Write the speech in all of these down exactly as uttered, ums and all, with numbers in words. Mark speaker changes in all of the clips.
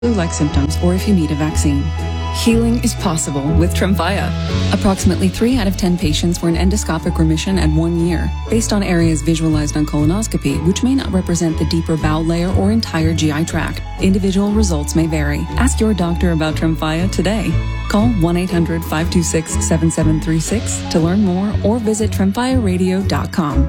Speaker 1: flu-like symptoms or if you need a vaccine. Healing is possible with Tremfya. Approximately three out of ten patients were in endoscopic remission at one year, based on areas visualized on colonoscopy, which may not represent the deeper bowel layer or entire G I tract. Individual results may vary. Ask your doctor about Tremfya today. Call one eight hundred, five two six, seven seven three six to learn more or visit tremfya radio dot com.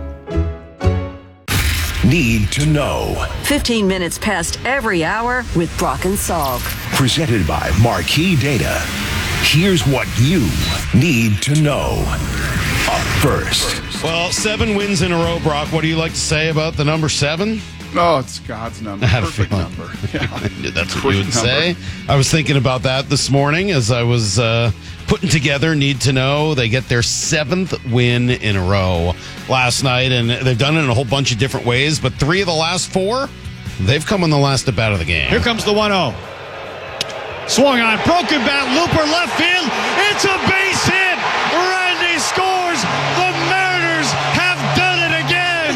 Speaker 2: Need to know.
Speaker 3: fifteen minutes past every hour with Brock and Salk.
Speaker 2: Presented by Marquee Data. Here's what you need to know. Up first.
Speaker 4: Well, seven wins in a row, Brock. What do you like to say about the number seven?
Speaker 5: Oh, it's God's number.
Speaker 4: I had a
Speaker 5: Perfect
Speaker 4: feeling.
Speaker 5: number. Yeah.
Speaker 4: I knew that's what
Speaker 5: Perfect
Speaker 4: you would say.
Speaker 5: number.
Speaker 4: I was thinking about that this morning as I was uh, putting together Need to Know. They get their seventh win in a row last night, and they've done it in a whole bunch of different ways, but three of the last four, they've come in the last at bat of the game.
Speaker 6: Here comes the one oh. Swung on, broken bat, looper left field. It's a base hit. Randy scores. The Mariners have done it again.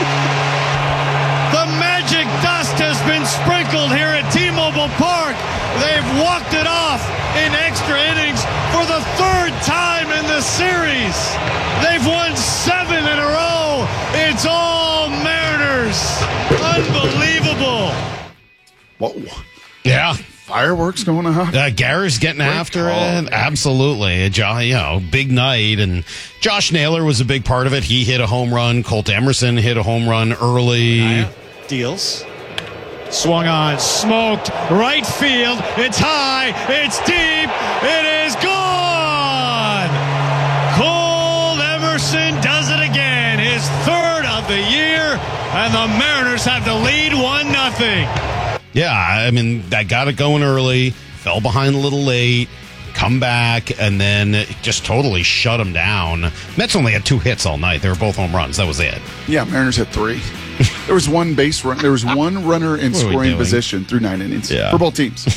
Speaker 6: The magic dust has been sprinkled here at T-Mobile Park. They've walked it off in extra innings for the third time in the series. They've won seven in a row. It's all Mariners. Unbelievable.
Speaker 5: Whoa.
Speaker 4: Yeah.
Speaker 5: Fireworks going on.
Speaker 4: Uh, Garrett's getting
Speaker 5: Great
Speaker 4: after
Speaker 5: call,
Speaker 4: it.
Speaker 5: man.
Speaker 4: Absolutely. A jo- you know, big night. And Josh Naylor was a big part of it. He hit a home run. Colt Emerson hit a home run early.
Speaker 6: Deals. Swung on, smoked, right field. It's high, it's deep, it is gone. Colt Emerson does it again, his third of the year, and the Mariners have the lead one nothing.
Speaker 4: Yeah, I mean, that got it going early, fell behind a little late, come back, and then just totally shut them down. Mets only had two hits all night. They were both home runs. That was it.
Speaker 5: Yeah, Mariners hit three. There was one base run. There was one runner in
Speaker 4: What are we
Speaker 5: scoring
Speaker 4: doing?
Speaker 5: position through nine innings
Speaker 4: Yeah.
Speaker 5: for both teams.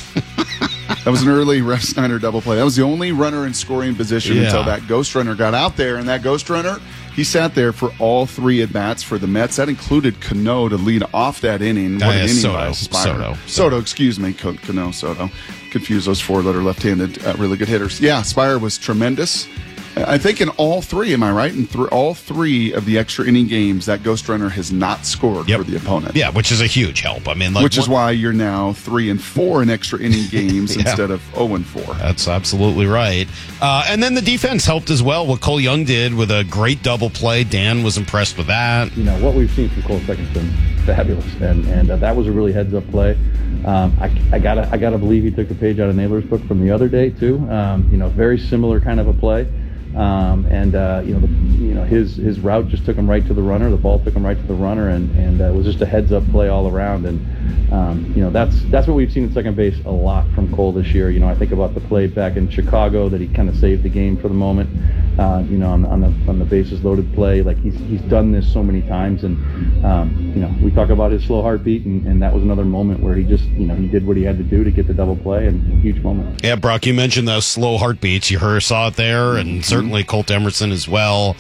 Speaker 5: That was an early Ref Snyder double play. That was the only runner in scoring position
Speaker 4: Yeah.
Speaker 5: until that ghost runner got out there. And that ghost runner, he sat there for all three at bats for the Mets. That included Cano to lead off that inning. What
Speaker 4: Uh,
Speaker 5: an
Speaker 4: yeah,
Speaker 5: inning
Speaker 4: Soto.
Speaker 5: by Spire.
Speaker 4: Soto.
Speaker 5: Soto, excuse me, Co- Cano, Soto. Confuse those four that are left-handed, uh, really good hitters. Yeah, Spire was tremendous. I think in all three, am I right? In th- all three of the extra inning games, that ghost runner has not scored
Speaker 4: Yep.
Speaker 5: for the opponent.
Speaker 4: Yeah, which is a huge help. I mean, like,
Speaker 5: Which is
Speaker 4: what-
Speaker 5: why you're now three and four in extra inning games
Speaker 4: Yeah.
Speaker 5: instead of zero and four.
Speaker 4: That's absolutely right. Uh, and then the defense helped as well. What Cole Young did with a great double play. Dan was impressed with that.
Speaker 7: You know, what we've seen from Cole Second's been fabulous, and and uh, that was a really heads-up play. Um, I, I gotta I gotta believe he took a page out of Naylor's book from the other day too. Um, you know, very similar kind of a play. Um, and uh, you know, the, you know, his his route just took him right to the runner. The ball took him right to the runner, and and uh, it was just a heads-up play all around. And um, you know, that's that's what we've seen at second base a lot from Cole this year. You know, I think about the play back in Chicago that he kind of saved the game for the moment. Uh, you know, on, on the on the bases loaded play, like he's he's done this so many times. And um, you know, we talk about his slow heartbeat, and, and that was another moment where he just you know he did what he had to do to get the double play, and a huge moment.
Speaker 4: Yeah, Brock, you mentioned those slow heartbeats. You heard, saw it there, and certainly Colt Emerson as well.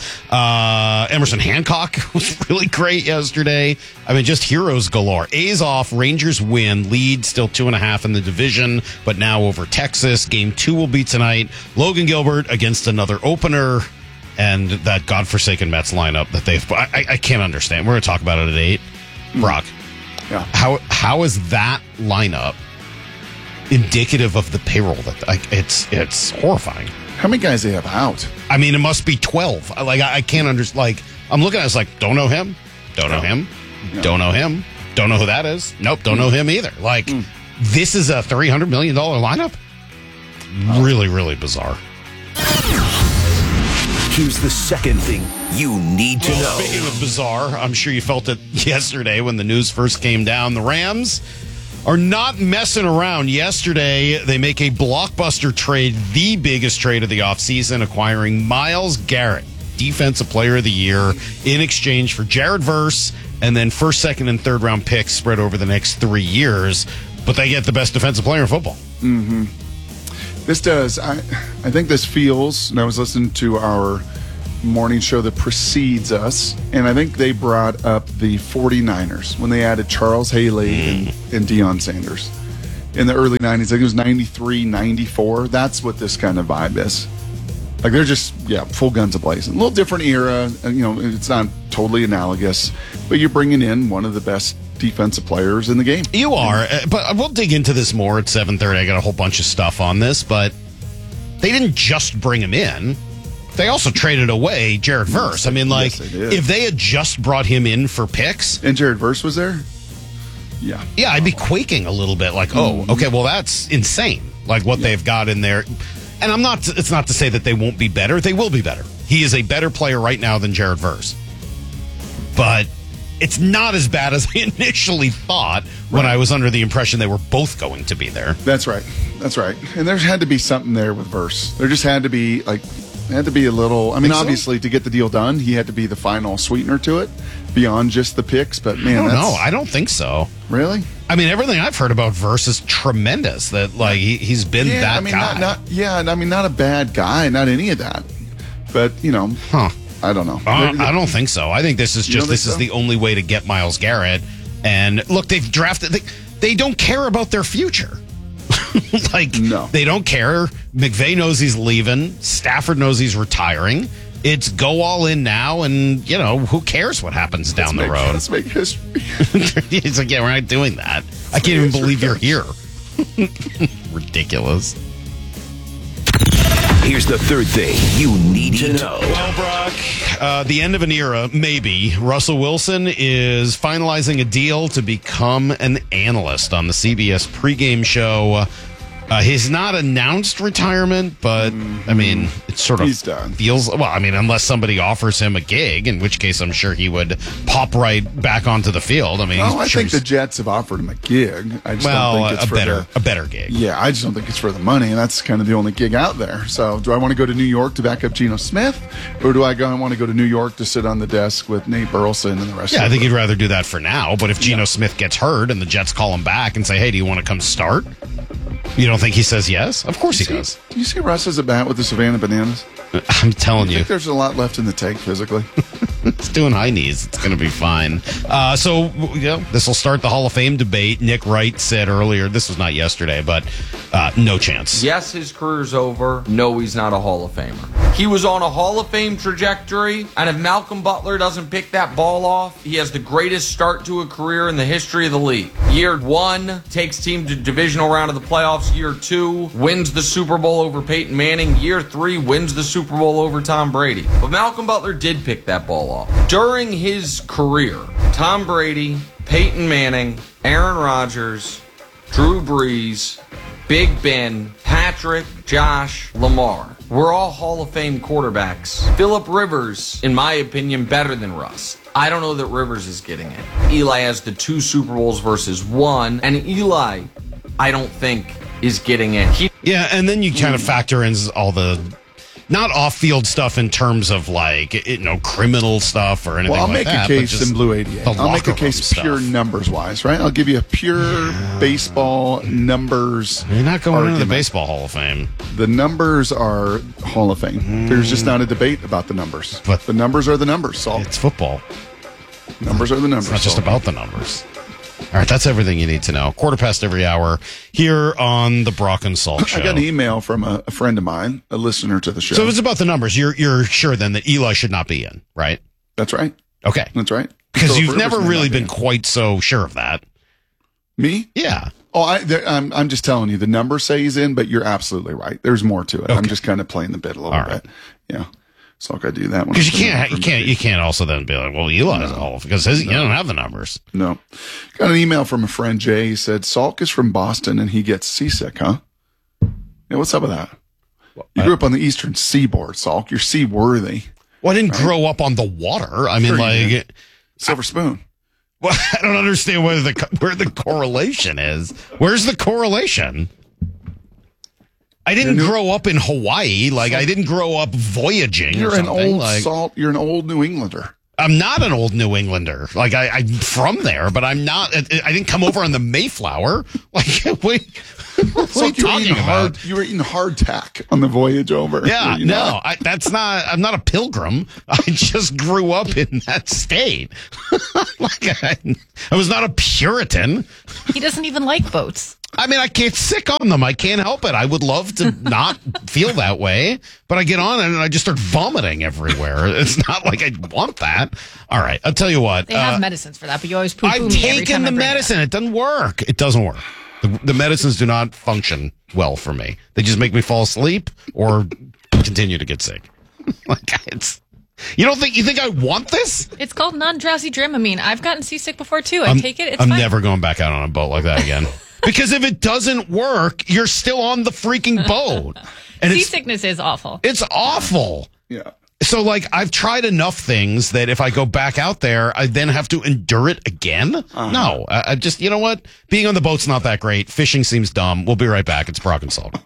Speaker 4: Uh, Emerson Hancock was really great yesterday. I mean, just heroes galore. A's off, Rangers win, lead still two and a half in the division, but now over Texas. Game two will be tonight. Logan Gilbert against another opener, and that godforsaken Mets lineup that they've. I, I can't understand. We're going to talk about it at eight. Brock,
Speaker 5: Yeah.
Speaker 4: how how is that lineup indicative of the payroll that like it's it's horrifying.
Speaker 5: How many guys they have out?
Speaker 4: I mean, it must be twelve. Like I, I can't understand. Like I'm looking at it, it's like don't know him, don't know him,
Speaker 5: Yeah.
Speaker 4: don't know him, don't know who that is. Nope, don't know him either. Like
Speaker 5: Mm.
Speaker 4: this is a three hundred million dollar lineup. Really, really bizarre.
Speaker 2: Here's the second thing you need to know.
Speaker 4: Speaking of bizarre, I'm sure you felt it yesterday when the news first came down. The Rams are not messing around. Yesterday, they make a blockbuster trade, the biggest trade of the offseason, acquiring Myles Garrett, Defensive Player of the Year, in exchange for Jared Verse, and then first, second, and third round picks spread over the next three years. But they get the best defensive player in football.
Speaker 5: Mm-hmm. This does. I, I think this feels, and I was listening to our morning show that precedes us, and I think they brought up the 49ers when they added Charles Haley and, and Deion Sanders. in the early nineties. I think it was ninety-three, ninety-four. That's what this kind of vibe is. Like they're just, yeah, full guns a-blazing. A little different era. You know, it's not totally analogous, but you're bringing in one of the best defensive players in the game.
Speaker 4: You are, but we'll dig into this more at seven thirty. I got a whole bunch of stuff on this, but they didn't just bring him in. They also traded away Jared Verse. I mean, like,
Speaker 5: yes, they
Speaker 4: if they had just brought him in for picks.
Speaker 5: And Jared Verse was there? Yeah.
Speaker 4: Yeah, I'd be quaking a little bit like, oh, okay, well, that's insane. Like what yeah. they've got in there. And I'm not, it's not to say that they won't be better. They will be better. He is a better player right now than Jared Verse. But it's not as bad as I initially thought when
Speaker 5: right.
Speaker 4: I was under the impression they were both going to be there.
Speaker 5: That's right. That's right. And there had to be something there with Verse. There just had to be, like, had to be a little, I mean,
Speaker 4: Think
Speaker 5: obviously,
Speaker 4: so?
Speaker 5: to get the deal done, he had to be the final sweetener to it beyond just the picks. But, man,
Speaker 4: I don't
Speaker 5: that's.
Speaker 4: know. I don't think so.
Speaker 5: Really?
Speaker 4: I mean, everything I've heard about Verse is tremendous. That, like, he, he's been
Speaker 5: yeah,
Speaker 4: that
Speaker 5: I mean,
Speaker 4: guy.
Speaker 5: Not, not, yeah, I mean, not a bad guy, not any of that. But, you know,
Speaker 4: huh.
Speaker 5: I don't know.
Speaker 4: Uh, I don't think so. I think this is just this so? is the only way to get Myles Garrett. And look, they've drafted. They, they don't care about their future. like
Speaker 5: no.
Speaker 4: they don't care. McVay knows he's leaving. Stafford knows he's retiring. It's go all in now, and you know who cares what happens down
Speaker 5: let's
Speaker 4: the
Speaker 5: make,
Speaker 4: road.
Speaker 5: Let's make history.
Speaker 4: He's like, yeah, we're not doing that. Let's I can't even believe you're here. Ridiculous.
Speaker 2: Here's the third thing you need to know.
Speaker 4: Well, Brock, uh, the end of an era, maybe. Russell Wilson is finalizing a deal to become an analyst on the C B S pregame show. Uh, he's not announced retirement, but, mm-hmm. I mean, it sort of
Speaker 5: he's done.
Speaker 4: feels... Well, I mean, unless somebody offers him a gig, in which case I'm sure he would pop right back onto the field. I mean,
Speaker 5: well, I
Speaker 4: sure
Speaker 5: think the Jets have offered him a gig. I just
Speaker 4: well,
Speaker 5: don't think it's
Speaker 4: a
Speaker 5: for
Speaker 4: better,
Speaker 5: the,
Speaker 4: a better gig.
Speaker 5: Yeah, I just don't think it's for the money, and that's kind of the only gig out there. So do I want to go to New York to back up Geno Smith, or do I go, I want to go to New York to sit on the desk with Nate Burleson and the rest
Speaker 4: yeah,
Speaker 5: of
Speaker 4: I think
Speaker 5: it?
Speaker 4: he'd rather do that for now, but if Geno
Speaker 5: yeah.
Speaker 4: Smith gets hurt and the Jets call him back and say, hey, do you want to come start? You don't think he says yes? Of course he
Speaker 5: see,
Speaker 4: does.
Speaker 5: Do you see Russ as a bat with the Savannah Bananas?
Speaker 4: I'm telling
Speaker 5: I
Speaker 4: you.
Speaker 5: think there's a lot left in the tank physically.
Speaker 4: It's doing high knees. It's going to be fine. Uh, so, you know, this will start the Hall of Fame debate. Nick Wright said earlier, this was not yesterday, but uh, no chance.
Speaker 8: Yes, his career's over. No, he's not a Hall of Famer. He was on a Hall of Fame trajectory, and if Malcolm Butler doesn't pick that ball off, he has the greatest start to a career in the history of the league. Year one, takes team to divisional round of the playoffs. Year two, wins the Super Bowl over Peyton Manning. Year three, wins the Super Bowl over Tom Brady. But Malcolm Butler did pick that ball off. During his career, Tom Brady, Peyton Manning, Aaron Rodgers, Drew Brees, Big Ben, Patrick, Josh, Lamar were all Hall of Fame quarterbacks. Phillip Rivers, in my opinion, better than Russ. I don't know that Rivers is getting it. Eli has the two Super Bowls versus one, and Eli, I don't think, is getting it. He-
Speaker 4: yeah, and then you kind of factor in all the... Not off-field stuff in terms of, like, you know, criminal stuff or anything
Speaker 5: well, I'll
Speaker 4: like
Speaker 5: make
Speaker 4: that.
Speaker 5: a case in Blue eighty-eight. I'll make a case pure
Speaker 4: stuff.
Speaker 5: numbers-wise, right? I'll give you a pure yeah. baseball numbers
Speaker 4: You're not going
Speaker 5: argument.
Speaker 4: into the Baseball Hall of Fame.
Speaker 5: The numbers are Hall of Fame. Mm. There's just not a debate about the numbers.
Speaker 4: But
Speaker 5: the numbers are the numbers, Saul.
Speaker 4: It's football.
Speaker 5: Numbers are the numbers.
Speaker 4: It's not just
Speaker 5: Saul.
Speaker 4: about the numbers. All right, that's everything you need to know. Quarter past every hour here on the Brock and Salt Show.
Speaker 5: I got an email from a, a friend of mine, a listener to the show.
Speaker 4: So if it's about the numbers, you're you're sure then that Eli should not be in, right?
Speaker 5: That's right.
Speaker 4: Okay.
Speaker 5: That's right.
Speaker 4: Because
Speaker 5: So
Speaker 4: you've
Speaker 5: Rivers
Speaker 4: never
Speaker 5: may
Speaker 4: really
Speaker 5: not be
Speaker 4: been
Speaker 5: in.
Speaker 4: quite so sure of that.
Speaker 5: Me?
Speaker 4: Yeah.
Speaker 5: Oh, I, there, I'm, I'm just telling you, the numbers say he's in, but you're absolutely right. There's more to it.
Speaker 4: Okay.
Speaker 5: I'm just kind of playing the bit a little
Speaker 4: All right.
Speaker 5: bit. Yeah. So I got to do that one.
Speaker 4: Because you can't, you can't, you can't also then be like, well, Eli's no. all because his, no. you don't have the numbers.
Speaker 5: No. Got an email from a friend, Jay. He said, Salk is from Boston and he gets seasick, huh? Yeah, what's up with that? You grew up on the eastern seaboard, Salk. You're seaworthy.
Speaker 4: Well, I didn't right? grow up on the water. I mean,
Speaker 5: sure
Speaker 4: like
Speaker 5: Silver Spoon.
Speaker 4: Well, I don't understand where the where the correlation is. Where's the correlation? I didn't new, grow up in Hawaii. Like, I didn't grow up voyaging
Speaker 5: You're
Speaker 4: or something.
Speaker 5: an old
Speaker 4: like,
Speaker 5: salt. You're an old New Englander.
Speaker 4: I'm not an old New Englander. Like, I, I'm from there, but I'm not. I, I didn't come over on the Mayflower. Like, wait, what
Speaker 5: so
Speaker 4: are you talking about?
Speaker 5: Hard, you were eating hardtack on the voyage over.
Speaker 4: Yeah, no, I, that's not. I'm not a pilgrim. I just grew up in that state. Like, I, I was not a Puritan.
Speaker 9: He doesn't even like boats.
Speaker 4: I mean, I get sick on them. I can't help it. I would love to not feel that way, but I get on it and I just start vomiting everywhere. It's not like I want that. All right, I'll tell you what.
Speaker 9: They have
Speaker 4: uh,
Speaker 9: medicines for that, but you always poo-poo
Speaker 4: I've
Speaker 9: me every
Speaker 4: taken
Speaker 9: time I
Speaker 4: the
Speaker 9: bring it
Speaker 4: medicine. It doesn't work. It doesn't work. The, the medicines do not function well for me. They just make me fall asleep or continue to get sick. Like it's. You don't think you think I want this?
Speaker 9: It's called non-drowsy Dramamine. I've gotten seasick before too. I
Speaker 4: I'm,
Speaker 9: take it. It's
Speaker 4: I'm
Speaker 9: fine.
Speaker 4: never going back out on a boat like that again. Because if it doesn't work, you're still on the freaking boat. And
Speaker 9: Seasickness is awful.
Speaker 4: It's awful.
Speaker 5: Yeah.
Speaker 4: So, like, I've tried enough things that if I go back out there, I then have to endure it again? Uh-huh. No. I, I just, you know what? Being on the boat's not that great. Fishing seems dumb. We'll be right back. It's Brock and Salt.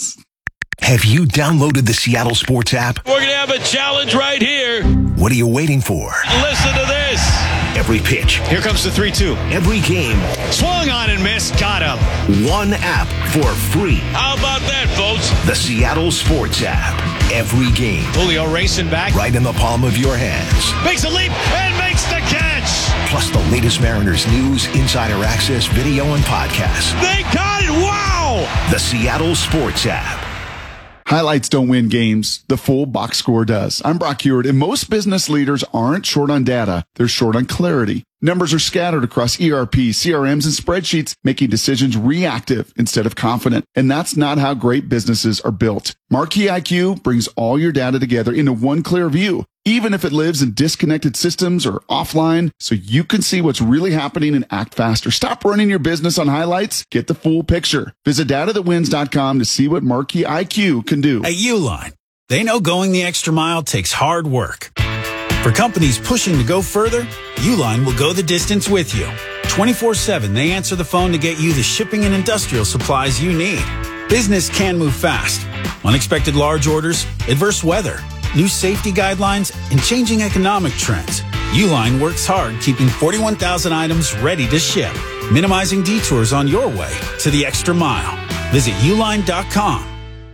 Speaker 2: Have you downloaded the Seattle Sports app?
Speaker 10: We're going to have a challenge right here.
Speaker 2: What are you waiting for?
Speaker 10: Listen to this.
Speaker 2: Every pitch.
Speaker 6: Here comes the three two.
Speaker 2: Every game.
Speaker 6: Swung on and missed. Got him.
Speaker 2: One app for free.
Speaker 10: How about that, folks?
Speaker 2: The Seattle Sports app. Every game.
Speaker 6: Julio racing back.
Speaker 2: Right in the palm of your hands.
Speaker 6: Makes a leap and makes the catch.
Speaker 2: Plus the latest Mariners news, insider access, video, and podcasts.
Speaker 10: They got it. Wow.
Speaker 2: The Seattle Sports app.
Speaker 5: Highlights don't win games. The full box score does. I'm Brock Heward, and most business leaders aren't short on data. They're short on clarity. Numbers are scattered across E R Ps, C R Ms, and spreadsheets, making decisions reactive instead of confident. And that's not how great businesses are built. Marquee I Q brings all your data together into one clear view, even if it lives in disconnected systems or offline, so you can see what's really happening and act faster. Stop running your business on highlights. Get the full picture. Visit data that wins dot com to see what Marquee I Q can do.
Speaker 11: At Uline, they know going the extra mile takes hard work. For companies pushing to go further, Uline will go the distance with you. twenty-four seven, they answer the phone to get you the shipping and industrial supplies you need. Business can move fast. Unexpected large orders, adverse weather, new safety guidelines, and changing economic trends. Uline works hard keeping forty-one thousand items ready to ship, minimizing detours on your way to the extra mile. Visit uline dot com.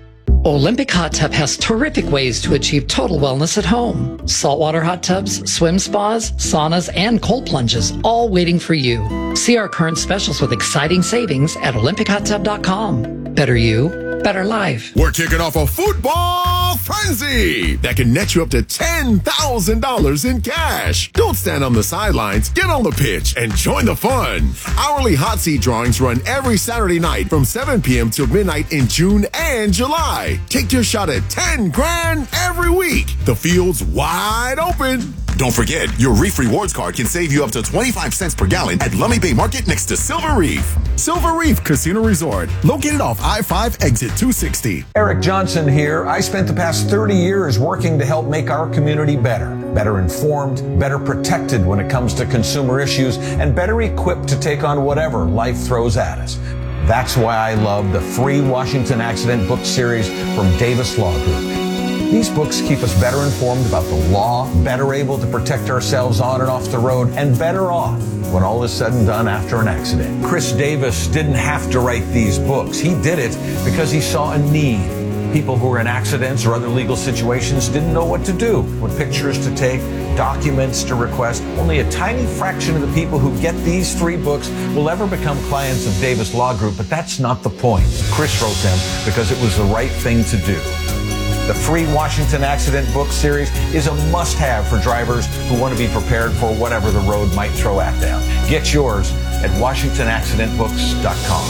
Speaker 12: Olympic Hot Tub has terrific ways to achieve total wellness at home. Saltwater hot tubs, swim spas, saunas, and cold plunges, all waiting for you. See our current specials with exciting savings at olympic hot tub dot com. Better you, better life.
Speaker 13: We're kicking off a football frenzy that can net you up to ten thousand dollars in cash. Don't stand on the sidelines. Get on the pitch and join the fun. Hourly hot seat drawings run every Saturday night from seven p.m. till midnight in June and July. Take your shot at ten grand every week. The field's wide open. Don't forget, your Reef Rewards card can save you up to twenty-five cents per gallon at Lummi Bay Market next to Silver Reef. Silver Reef Casino Resort, located off I five exit two sixty.
Speaker 14: Eric Johnson here. I spent the past thirty years working to help make our community better. Better informed, better protected when it comes to consumer issues, and better equipped to take on whatever life throws at us. That's why I love the free Washington Accident book series from Davis Law Group. These books keep us better informed about the law, better able to protect ourselves on and off the road, and better off when all is said and done after an accident. Chris Davis didn't have to write these books. He did it because he saw a need. People who were in accidents or other legal situations didn't know what to do, what pictures to take, documents to request. Only a tiny fraction of the people who get these free books will ever become clients of Davis Law Group, but that's not the point. Chris wrote them because it was the right thing to do. The free Washington Accident book series is a must-have for drivers who want to be prepared for whatever the road might throw at them. Get yours at washington accident books dot com.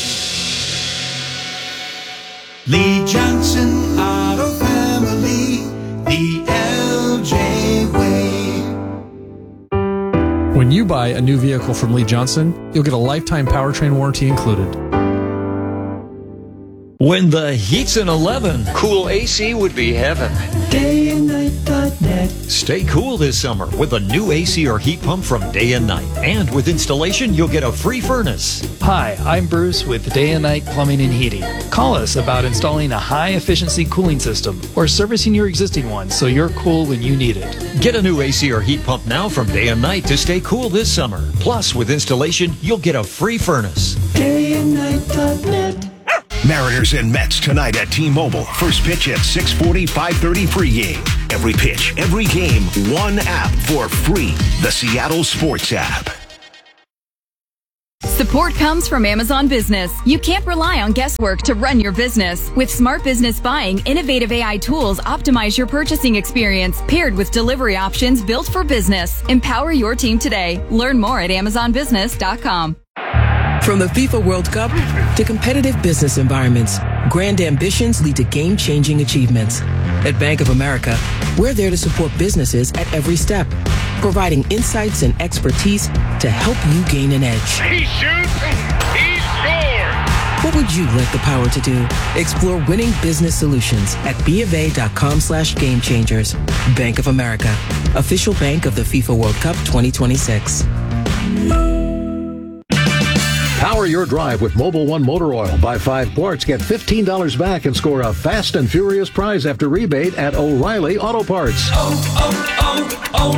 Speaker 15: Lee Johnson Auto Family, the L J way.
Speaker 16: When you buy a new vehicle from Lee Johnson, you'll get a lifetime powertrain warranty included.
Speaker 17: When the heat's an eleven, cool A C would be heaven.
Speaker 15: day and night dot net.
Speaker 17: Stay cool this summer with a new A C or heat pump from Day and Night. And with installation, you'll get a free furnace.
Speaker 18: Hi, I'm Bruce with Day and Night Plumbing and Heating. Call us about installing a high-efficiency cooling system or servicing your existing one so you're cool when you need it.
Speaker 17: Get a new A C or heat pump now from Day and Night to stay cool this summer. Plus, with installation, you'll get a free furnace.
Speaker 15: day and night dot net.
Speaker 2: Mariners and Mets tonight at T-Mobile. First pitch at six forty, five thirty pregame. Every pitch, every game, one app for free. The Seattle Sports app.
Speaker 19: Support comes from Amazon Business. You can't rely on guesswork to run your business. With Smart Business Buying, innovative A I tools optimize your purchasing experience, paired with delivery options built for business. Empower your team today. Learn more at amazon business dot com.
Speaker 20: From the FIFA World Cup to competitive business environments, grand ambitions lead to game-changing achievements. At Bank of America, we're there to support businesses at every step, providing insights and expertise to help you gain an edge.
Speaker 10: He shoots, he scores!
Speaker 20: What would you like the power to do? Explore winning business solutions at bofa.com slash game changers. Bank of America, official bank of the FIFA World Cup twenty twenty-six.
Speaker 21: Power your drive with Mobil one Motor Oil. Buy five quarts, get fifteen dollars back, and score a fast and furious prize after rebate at O'Reilly Auto Parts.
Speaker 15: Oh,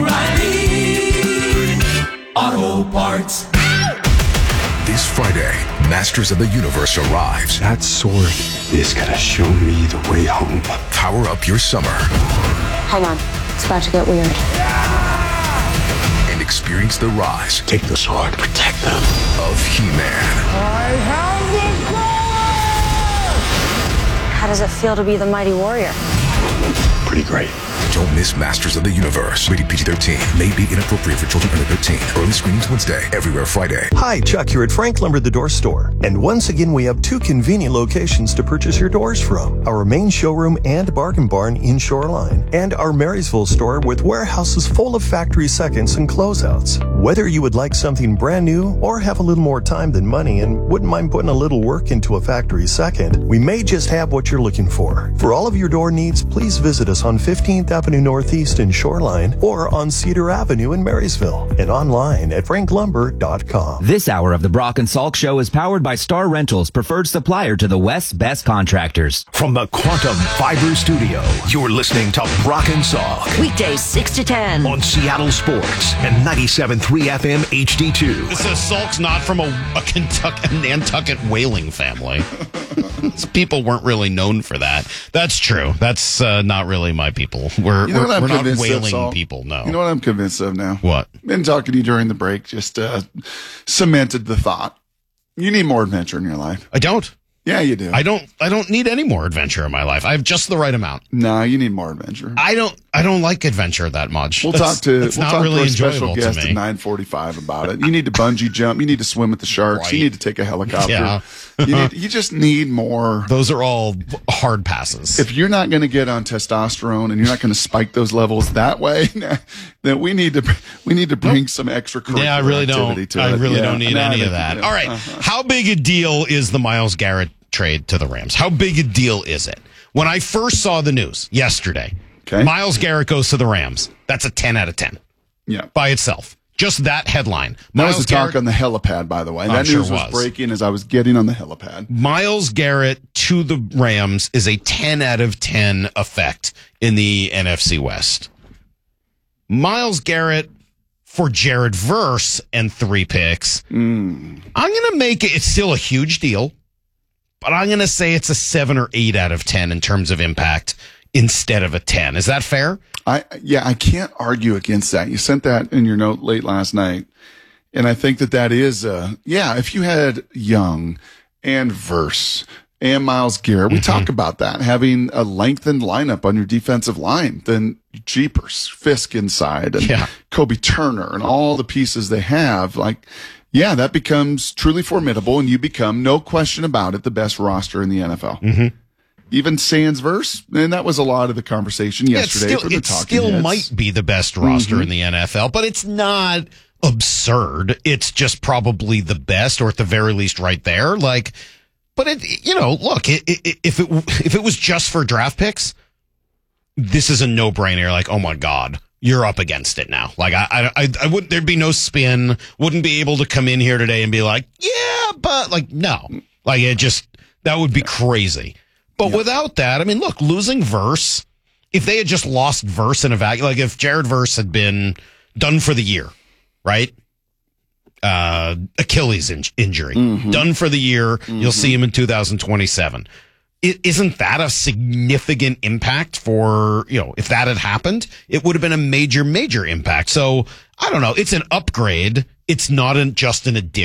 Speaker 15: oh, oh, O'Reilly Auto Parts.
Speaker 2: This Friday, Masters of the Universe arrives.
Speaker 22: That sword is gonna show me the way home.
Speaker 2: Power up your summer.
Speaker 23: Hang on, it's about to get weird.
Speaker 2: And experience the rise.
Speaker 22: Take the sword, protect them.
Speaker 2: Of He-Man.
Speaker 23: I have the power! How does it feel to be the mighty warrior?
Speaker 22: Pretty great.
Speaker 2: Don't miss Masters of the Universe. Rated P G thirteen. May be inappropriate for children under thirteen. Early screenings Wednesday. Everywhere Friday.
Speaker 24: Hi, Chuck here at Frank Lumber The Door Store. And once again, we have two convenient locations to purchase your doors from. Our main showroom and bargain barn in Shoreline. And our Marysville store with warehouses full of factory seconds and closeouts. Whether you would like something brand new or have a little more time than money and wouldn't mind putting a little work into a factory second, we may just have what you're looking for. For all of your door needs, please visit us on fifteenth Avenue Northeast in Shoreline or on Cedar Avenue in Marysville and online at frank lumber dot com.
Speaker 25: This hour of the Brock and Salk Show is powered by Star Rentals, preferred supplier to the West's best contractors.
Speaker 2: From the Quantum Fiber Studio, you're listening to Brock and Salk.
Speaker 3: Weekdays six to ten.
Speaker 2: On Seattle Sports and ninety-seven point three F M H D two.
Speaker 4: This says Salk's not from a, a Kentucky, Nantucket whaling family. These people weren't really known for that. That's true. That's uh, not really my people. We're,
Speaker 5: You know
Speaker 4: we're,
Speaker 5: what I'm
Speaker 4: we're not
Speaker 5: convinced of,
Speaker 4: whaling
Speaker 5: Saul?
Speaker 4: people, no.
Speaker 5: You know what I'm convinced of now?
Speaker 4: What?
Speaker 5: Been talking to you during the break, just uh, cemented the thought. You need more adventure in your life.
Speaker 4: I don't.
Speaker 5: Yeah, you do.
Speaker 4: I don't I don't need any more adventure in my life. I have just the right amount.
Speaker 5: No, you need more adventure.
Speaker 4: I don't I don't like adventure that much.
Speaker 5: We'll
Speaker 4: That's-
Speaker 5: talk to
Speaker 4: it's
Speaker 5: we'll
Speaker 4: not
Speaker 5: talk
Speaker 4: really
Speaker 5: to our
Speaker 4: enjoyable
Speaker 5: special
Speaker 4: to
Speaker 5: guest
Speaker 4: me.
Speaker 5: at nine forty-five about it. You need to bungee jump. You need to swim with the sharks.
Speaker 4: Right.
Speaker 5: You need to take a helicopter.
Speaker 4: Yeah.
Speaker 5: you, need, you just need more.
Speaker 4: Those are all hard passes.
Speaker 5: If you're not going to get on testosterone and you're not going to spike those levels that way, then we need to we need to bring some extracurricular
Speaker 4: Yeah, I really
Speaker 5: activity
Speaker 4: don't.
Speaker 5: to
Speaker 4: I
Speaker 5: it.
Speaker 4: really
Speaker 5: Yeah.
Speaker 4: don't need
Speaker 5: No, I
Speaker 4: any
Speaker 5: think
Speaker 4: of that.
Speaker 5: you do.
Speaker 4: All right.
Speaker 5: Uh-huh.
Speaker 4: How big a deal is the Myles Garrett trade to the Rams? How big a deal is it? When I first saw the news yesterday,
Speaker 5: okay.
Speaker 4: Myles Garrett goes to the Rams. That's a ten out of ten.
Speaker 5: Yeah.
Speaker 4: By itself. Just that headline.
Speaker 5: That
Speaker 4: Myles
Speaker 5: was the talk
Speaker 4: Garrett,
Speaker 5: on the helipad, by the way.
Speaker 4: I'm
Speaker 5: That
Speaker 4: sure
Speaker 5: news was.
Speaker 4: was.
Speaker 5: breaking as I was getting on the helipad.
Speaker 4: Myles Garrett to the Rams is a ten out of ten effect in the N F C West. Myles Garrett for Jared Verse and three picks.
Speaker 5: Mm.
Speaker 4: I'm going to make it, it's still a huge deal, but I'm going to say it's a seven or eight out of ten in terms of impact instead of a ten. Is that fair?
Speaker 5: I yeah, I can't argue against that. You sent that in your note late last night, and I think that that is uh yeah. If you had Young and Verse and Myles Garrett, we
Speaker 4: Mm-hmm.
Speaker 5: talk about that having a lengthened lineup on your defensive line. Then Jeepers, Fisk inside, and
Speaker 4: Yeah.
Speaker 5: Kobe Turner, and all the pieces they have, like. Yeah, that becomes truly formidable, and you become, no question about it, the best roster in the N F L.
Speaker 4: Mm-hmm.
Speaker 5: Even sans Verse, and that was a lot of the conversation yesterday.
Speaker 4: Yeah, it
Speaker 5: for
Speaker 4: still,
Speaker 5: the
Speaker 4: it
Speaker 5: talking
Speaker 4: still
Speaker 5: heads.
Speaker 4: might be the best roster
Speaker 5: Mhm.
Speaker 4: in the N F L, but it's not absurd. It's just probably the best, or at the very least right there. Like, but it, you know, look, it, it, if it if it was just for draft picks, this is a no brainer. Like, oh my God, you're up against it now. Like, I, I, I wouldn't, there'd be no spin, wouldn't be able to come in here today and be like, yeah, but like, no, like it just, that would be crazy. But without that, I mean, look, losing Verse, if they had just lost Verse in a vacuum, like if Jared Verse had been done for the year, right? Uh, Achilles in- injury,
Speaker 5: Mm-hmm.
Speaker 4: done for the year. You'll see him in two thousand twenty-seven. It, isn't that a significant impact for, you know, if that had happened, it would have been a major, major impact. So I don't know. It's an upgrade. It's not an, just an addition.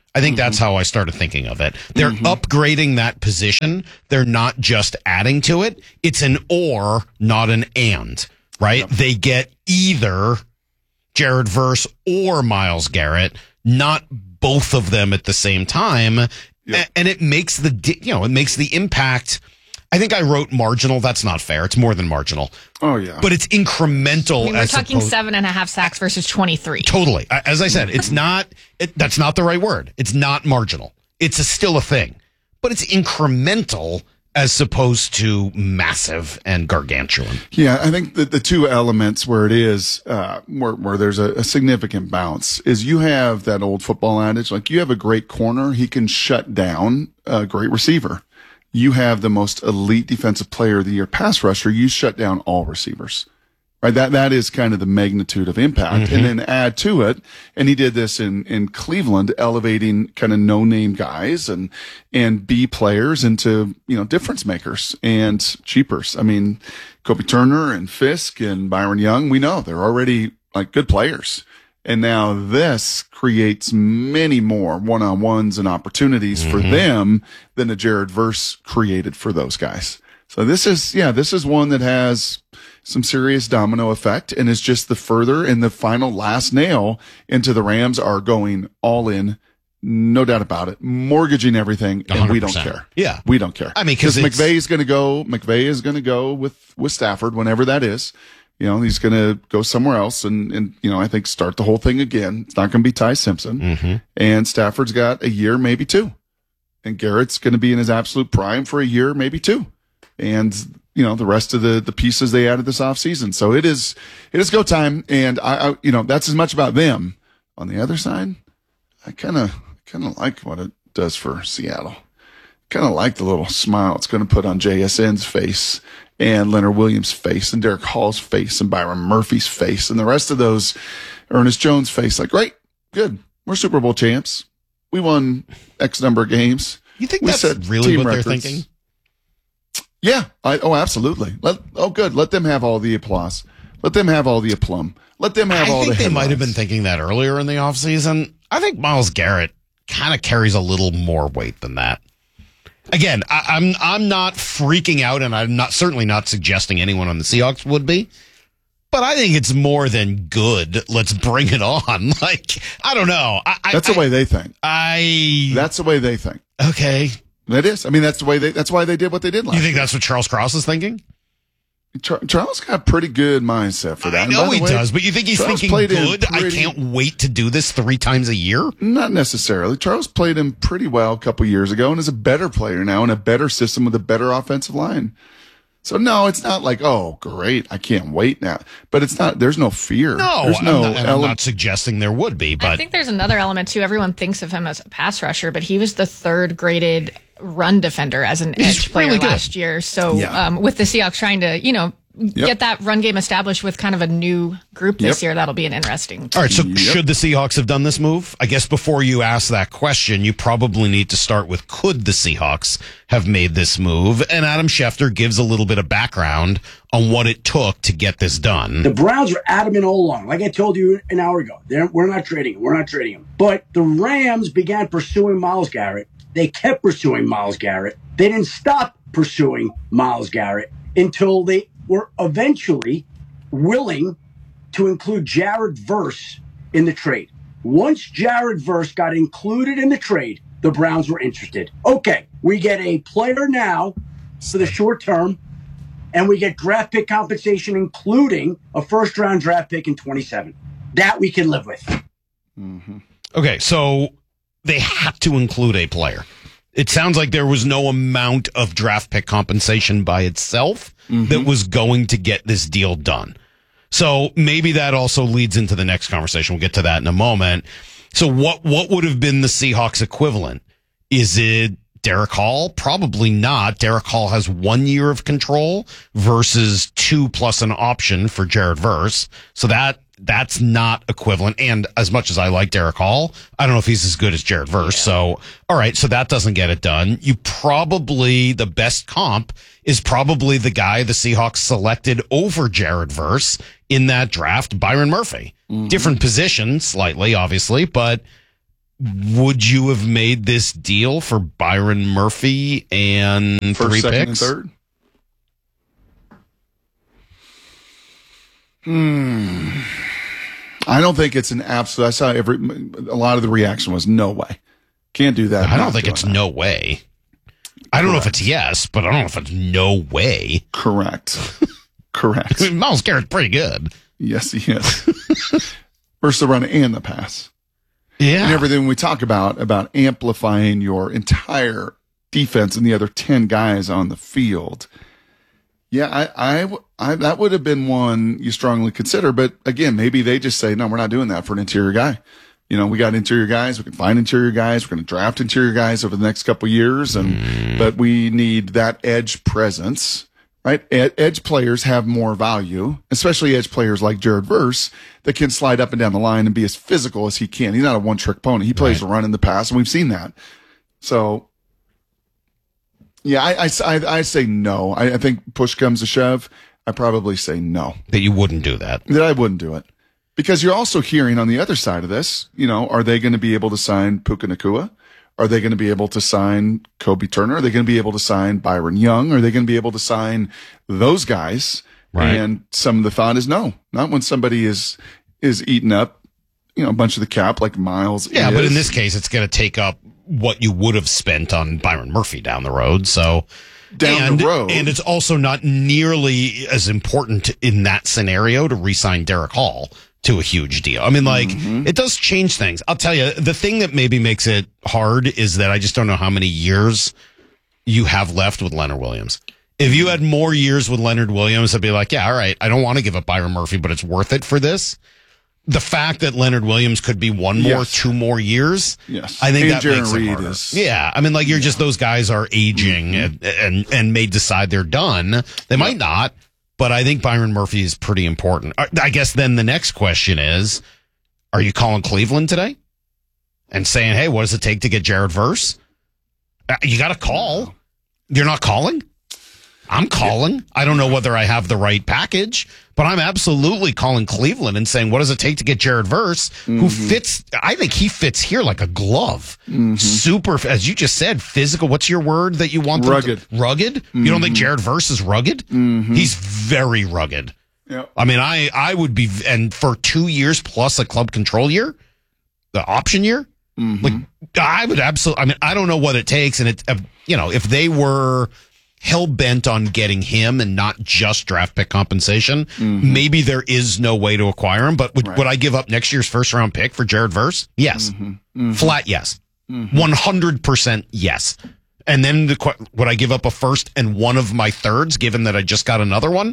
Speaker 4: I think mm-hmm. that's how I started thinking of it. They're mm-hmm. upgrading that position. They're not just adding to it. It's an or, not an and, right? Yep. They get either Jared Verse or Myles Garrett, not both of them at the same time. Yep. And it makes the, you know, it makes the impact. I think I wrote marginal. That's not fair. It's more than marginal.
Speaker 5: Oh, yeah.
Speaker 4: But it's incremental.
Speaker 1: I mean, we're
Speaker 4: as
Speaker 1: talking
Speaker 4: opposed-
Speaker 1: seven and a half sacks versus twenty-three.
Speaker 4: Totally. As I said, it's not, it, that's not the right word. It's not marginal. It's a, still a thing. But it's incremental as opposed to massive and gargantuan.
Speaker 5: Yeah, I think that the two elements where it is, uh, where, where there's a, a significant bounce is you have that old football adage, like you have a great corner, he can shut down a great receiver. You have the most elite defensive player of the year pass rusher, you shut down all receivers, right? That, that is kind of the magnitude of impact. Mm-hmm. And then add to it, and he did this in, in Cleveland, elevating kind of no-name guys and, and B players into, you know, difference makers and cheapers. I mean, Kobe Turner and Fisk and Byron Young, we know they're already like good players. And now this creates many more one-on-ones and opportunities mm-hmm. for them than the Jared Verse created for those guys. So this is, yeah, this is one that has some serious domino effect and is just the further and the final last nail into the Rams are going all in. No doubt about it. Mortgaging everything, and one hundred percent. We don't care.
Speaker 4: Yeah.
Speaker 5: We don't care.
Speaker 4: I mean, because
Speaker 5: McVay is going to go, McVay is going to go with, with Stafford whenever that is. You know, he's going to go somewhere else and, and, you know, I think start the whole thing again. It's not going to be Ty Simpson.
Speaker 4: Mm-hmm.
Speaker 5: And Stafford's got a year, maybe two. And Garrett's going to be in his absolute prime for a year, maybe two. And, you know, the rest of the, the pieces they added this offseason. So it is, it is go time. And I, I you know, that's as much about them. On the other side, I kind of, kind of like what it does for Seattle. Kind of like the little smile it's going to put on J S N's face and Leonard Williams' face and Derek Hall's face and Byron Murphy's face and the rest of those, Ernest Jones' face. Like, great, good. We're Super Bowl champs. We won X number of games.
Speaker 4: You think
Speaker 5: we
Speaker 4: that's
Speaker 5: set
Speaker 4: really
Speaker 5: team
Speaker 4: what
Speaker 5: records.
Speaker 4: they're thinking?
Speaker 5: Yeah. I, oh, absolutely. Let, oh, good. Let them have all the applause. Let them have all the aplomb. Let them have
Speaker 4: I
Speaker 5: all the
Speaker 4: think they
Speaker 5: headlines.
Speaker 4: might have been thinking that earlier in the offseason. I think Myles Garrett kind of carries a little more weight than that. Again, I, I'm I'm not freaking out, and I'm not certainly not suggesting anyone on the Seahawks would be. But I think it's more than good. Let's bring it on. Like, I don't know. I,
Speaker 5: that's
Speaker 4: I,
Speaker 5: the way they think.
Speaker 4: I.
Speaker 5: That's the way they think.
Speaker 4: Okay.
Speaker 5: That is. I mean, that's the way they. That's why they did what they did last.
Speaker 4: You think
Speaker 5: year.
Speaker 4: that's what Charles Cross is thinking?
Speaker 5: Char- Charles got a pretty good mindset for that.
Speaker 4: I know he
Speaker 5: way,
Speaker 4: does, but you think he's
Speaker 5: Charles
Speaker 4: thinking good?
Speaker 5: Pretty,
Speaker 4: I can't wait to do this three times a year?
Speaker 5: Not necessarily. Charles played him pretty well a couple years ago and is a better player now in a better system with a better offensive line. So no, it's not like, oh, great, I can't wait now. But it's not, there's no fear.
Speaker 4: No,
Speaker 5: there's no
Speaker 4: I'm, not, I'm not suggesting there would be, but
Speaker 1: I think there's another element too. Everyone thinks of him as a pass rusher, but he was the third graded run defender as an
Speaker 4: He's
Speaker 1: edge player
Speaker 4: really good.
Speaker 1: last year. So
Speaker 5: Yeah.
Speaker 1: um, with the Seahawks trying to, you know,
Speaker 5: Yep.
Speaker 1: get that run game established with kind of a new group this
Speaker 5: Yep.
Speaker 1: year, that'll be an interesting.
Speaker 4: All right, so
Speaker 5: Yep.
Speaker 4: should the Seahawks have done this move? I guess before you ask that question, you probably need to start with could the Seahawks have made this move? And Adam Schefter gives a little bit of background on what it took to get this done.
Speaker 6: The Browns were adamant all along. Like I told you an hour ago, They're, we're not trading him. We're not trading him. But the Rams began pursuing Myles Garrett. They kept pursuing Myles Garrett. They didn't stop pursuing Myles Garrett until they were eventually willing to include Jared Verse in the trade. Once Jared Verse got included in the trade, the Browns were interested. Okay, we get a player now for the short term, and we get draft pick compensation, including a first-round draft pick in twenty-seven. That we can live with.
Speaker 5: Mm-hmm.
Speaker 4: Okay, so they had to include a player. It sounds like there was no amount of draft pick compensation by itself mm-hmm. that was going to get this deal done. So maybe that also leads into the next conversation. We'll get to that in a moment. So what, what would have been the Seahawks equivalent? Is it Derek Hall? Probably not. Derek Hall has one year of control versus two plus an option for Jared Verse. So that, that's not equivalent. And as much as I like Derek Hall, I don't know if he's as good as Jared Verse. Yeah. So, all right. So that doesn't get it done. You probably, the best comp is probably the guy the Seahawks selected over Jared Verse in that draft, Byron Murphy. Mm-hmm. Different position slightly, obviously, but would you have made this deal for Byron Murphy and
Speaker 5: First,
Speaker 4: three
Speaker 5: second,
Speaker 4: picks?
Speaker 5: and third? Hmm. I don't think it's an absolute. I saw every. A lot of the reaction was no way. Can't do that.
Speaker 4: I don't
Speaker 5: Not
Speaker 4: think
Speaker 5: doing
Speaker 4: it's
Speaker 5: that.
Speaker 4: no way. I don't know if it's yes, but I don't know if it's no way.
Speaker 5: Correct. Correct.
Speaker 4: I mean, Myles Garrett's pretty good.
Speaker 5: Yes, he is. Versus the run and the pass.
Speaker 4: Yeah.
Speaker 5: And everything we talk about, about amplifying your entire defense and the other ten guys on the field. Yeah, I, I, I, that would have been one you strongly consider. But again, maybe they just say, no, we're not doing that for an interior guy. You know, we got interior guys. We can find interior guys. We're going to draft interior guys over the next couple of years. And, mm. but we need that edge presence, right? Ed, edge players have more value, especially edge players like Jared Verse that can slide up and down the line and be as physical as he can. He's not a one trick pony. He plays right. the run in the pass, and we've seen that. So, yeah, I, I, I, I say no. I, I think push comes to shove. I probably say no.
Speaker 4: That you wouldn't do that.
Speaker 5: That I wouldn't do it. Because you're also hearing on the other side of this, you know, are they going to be able to sign Puka Nacua? Are they going to be able to sign Kobe Turner? Are they going to be able to sign Byron Young? Are they going to be able to sign those guys?
Speaker 4: Right.
Speaker 5: And some of the thought is no, not when somebody is is eating up, you know, a bunch of the cap like Miles.
Speaker 4: Yeah,
Speaker 5: is.
Speaker 4: but in this case, it's going to take up what you would have spent on Byron Murphy down the road. So
Speaker 5: down
Speaker 4: and,
Speaker 5: the road,
Speaker 4: and it's also not nearly as important in that scenario to re-sign Derek Hall to a huge deal. I mean, like, mm-hmm. it does change things. I'll tell you, the thing that maybe makes it hard is that I just don't know how many years you have left with Leonard Williams. If you had more years with Leonard Williams, I'd be like, yeah, all right, I don't want to give up Byron Murphy, but it's worth it for this. The fact that Leonard Williams could be one more, yes. two more years,
Speaker 5: yes,
Speaker 4: I think
Speaker 5: and
Speaker 4: that
Speaker 5: Jaron
Speaker 4: makes
Speaker 5: Reed
Speaker 4: it harder.
Speaker 5: is,
Speaker 4: yeah, I mean, like, you're yeah. just, those guys are aging mm-hmm. and, and, and may decide they're done. They yep. might not. But I think Byron Murphy is pretty important. I guess then the next question is, are you calling Cleveland today and saying, hey, what does it take to get Jared Verse? You got to call. You're not calling? I'm calling. I don't know whether I have the right package, but I'm absolutely calling Cleveland and saying, what does it take to get Jared Verse, mm-hmm. who fits, I think he fits here like a glove. Mm-hmm. Super, as you just said, physical. What's your word that you want?
Speaker 5: Rugged.
Speaker 4: To, rugged? Mm-hmm. You don't think Jared Verse is rugged?
Speaker 5: Mm-hmm.
Speaker 4: He's very rugged.
Speaker 5: Yep.
Speaker 4: I mean, I, I would be, and for two years plus a club control year, the option year, mm-hmm. like I would absolutely, I mean, I don't know what it takes. And it, uh, you know, if they were hell bent on getting him and not just draft pick compensation, mm-hmm. maybe there is no way to acquire him. But would,
Speaker 5: right.
Speaker 4: would I give up next year's first round pick for Jared Verse? Yes.
Speaker 5: Mm-hmm. Mm-hmm.
Speaker 4: Flat yes.
Speaker 5: Mm-hmm.
Speaker 4: one hundred percent yes. And then the, would I give up a first and one of my thirds, given that I just got another one?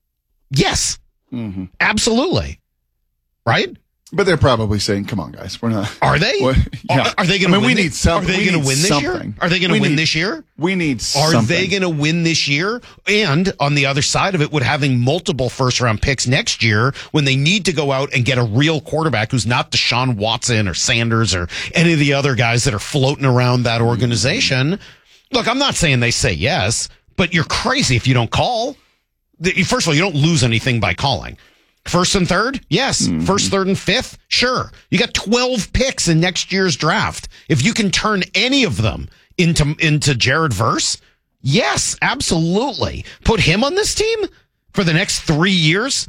Speaker 4: Yes.
Speaker 5: Mm-hmm.
Speaker 4: Absolutely. Right?
Speaker 5: But they're probably saying, "Come on, guys, we're not."
Speaker 4: Are they?
Speaker 5: What, yeah.
Speaker 4: Are, are they going to?
Speaker 5: I mean,
Speaker 4: win
Speaker 5: we need something.
Speaker 4: Are they going to win this
Speaker 5: something.
Speaker 4: year? Are they going to win
Speaker 5: need,
Speaker 4: this year?
Speaker 5: We need.
Speaker 4: Are
Speaker 5: something.
Speaker 4: they going to win this year? And on the other side of it, with having multiple first round picks next year, when they need to go out and get a real quarterback who's not Deshaun Watson or Sanders or any of the other guys that are floating around that organization. Look, I'm not saying they say yes, but you're crazy if you don't call. First of all, you don't lose anything by calling. First and third? Yes. Mm-hmm. First, third, and fifth? Sure. You got twelve picks in next year's draft. If you can turn any of them into, into Jared Verse, yes, absolutely. Put him on this team for the next three years?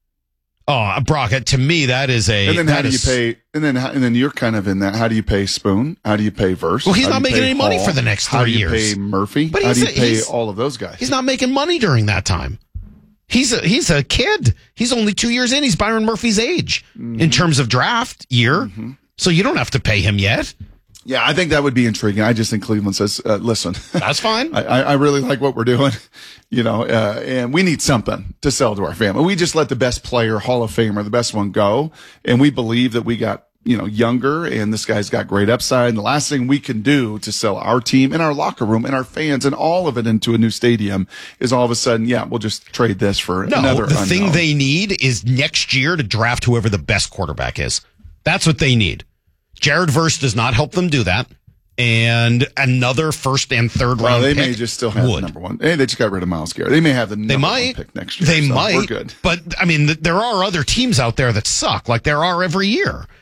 Speaker 4: Oh, Brock, to me, that is a...
Speaker 5: And then how do
Speaker 4: is,
Speaker 5: you pay... And then and then you're kind of in that. How do you pay Spoon? How do you pay Verse?
Speaker 4: Well, he's
Speaker 5: how
Speaker 4: not making any
Speaker 5: Hall?
Speaker 4: money for the next three
Speaker 5: how do you
Speaker 4: years.
Speaker 5: Pay Murphy?
Speaker 4: But
Speaker 5: how do you
Speaker 4: a,
Speaker 5: pay all of those guys?
Speaker 4: He's not making money during that time. He's a, he's a kid. He's only two years in. He's Byron Murphy's age mm-hmm. in terms of draft year. Mm-hmm. So you don't have to pay him yet.
Speaker 5: Yeah, I think that would be intriguing. I just think Cleveland says, uh, listen.
Speaker 4: That's fine.
Speaker 5: I, I really like what we're doing, you know, uh, and we need something to sell to our family. We just let the best player, Hall of Famer, the best one go. And we believe that we got, you know, younger and this guy's got great upside. And the last thing we can do to sell our team and our locker room and our fans and all of it into a new stadium is all of a sudden, yeah, we'll just trade this for
Speaker 4: no,
Speaker 5: another
Speaker 4: the
Speaker 5: unknown.
Speaker 4: Thing they need is next year to draft whoever the best quarterback is. That's what they need. Jared Verse does not help them do that. And another first and third
Speaker 5: well,
Speaker 4: round
Speaker 5: they
Speaker 4: pick
Speaker 5: may just still have
Speaker 4: would.
Speaker 5: the number one. Hey, they just got rid of Myles Garrett. They may have the number
Speaker 4: they might.
Speaker 5: one pick next year.
Speaker 4: They
Speaker 5: so
Speaker 4: might.
Speaker 5: We're good.
Speaker 4: But, I mean, th- there are other teams out there that suck, like there are every year.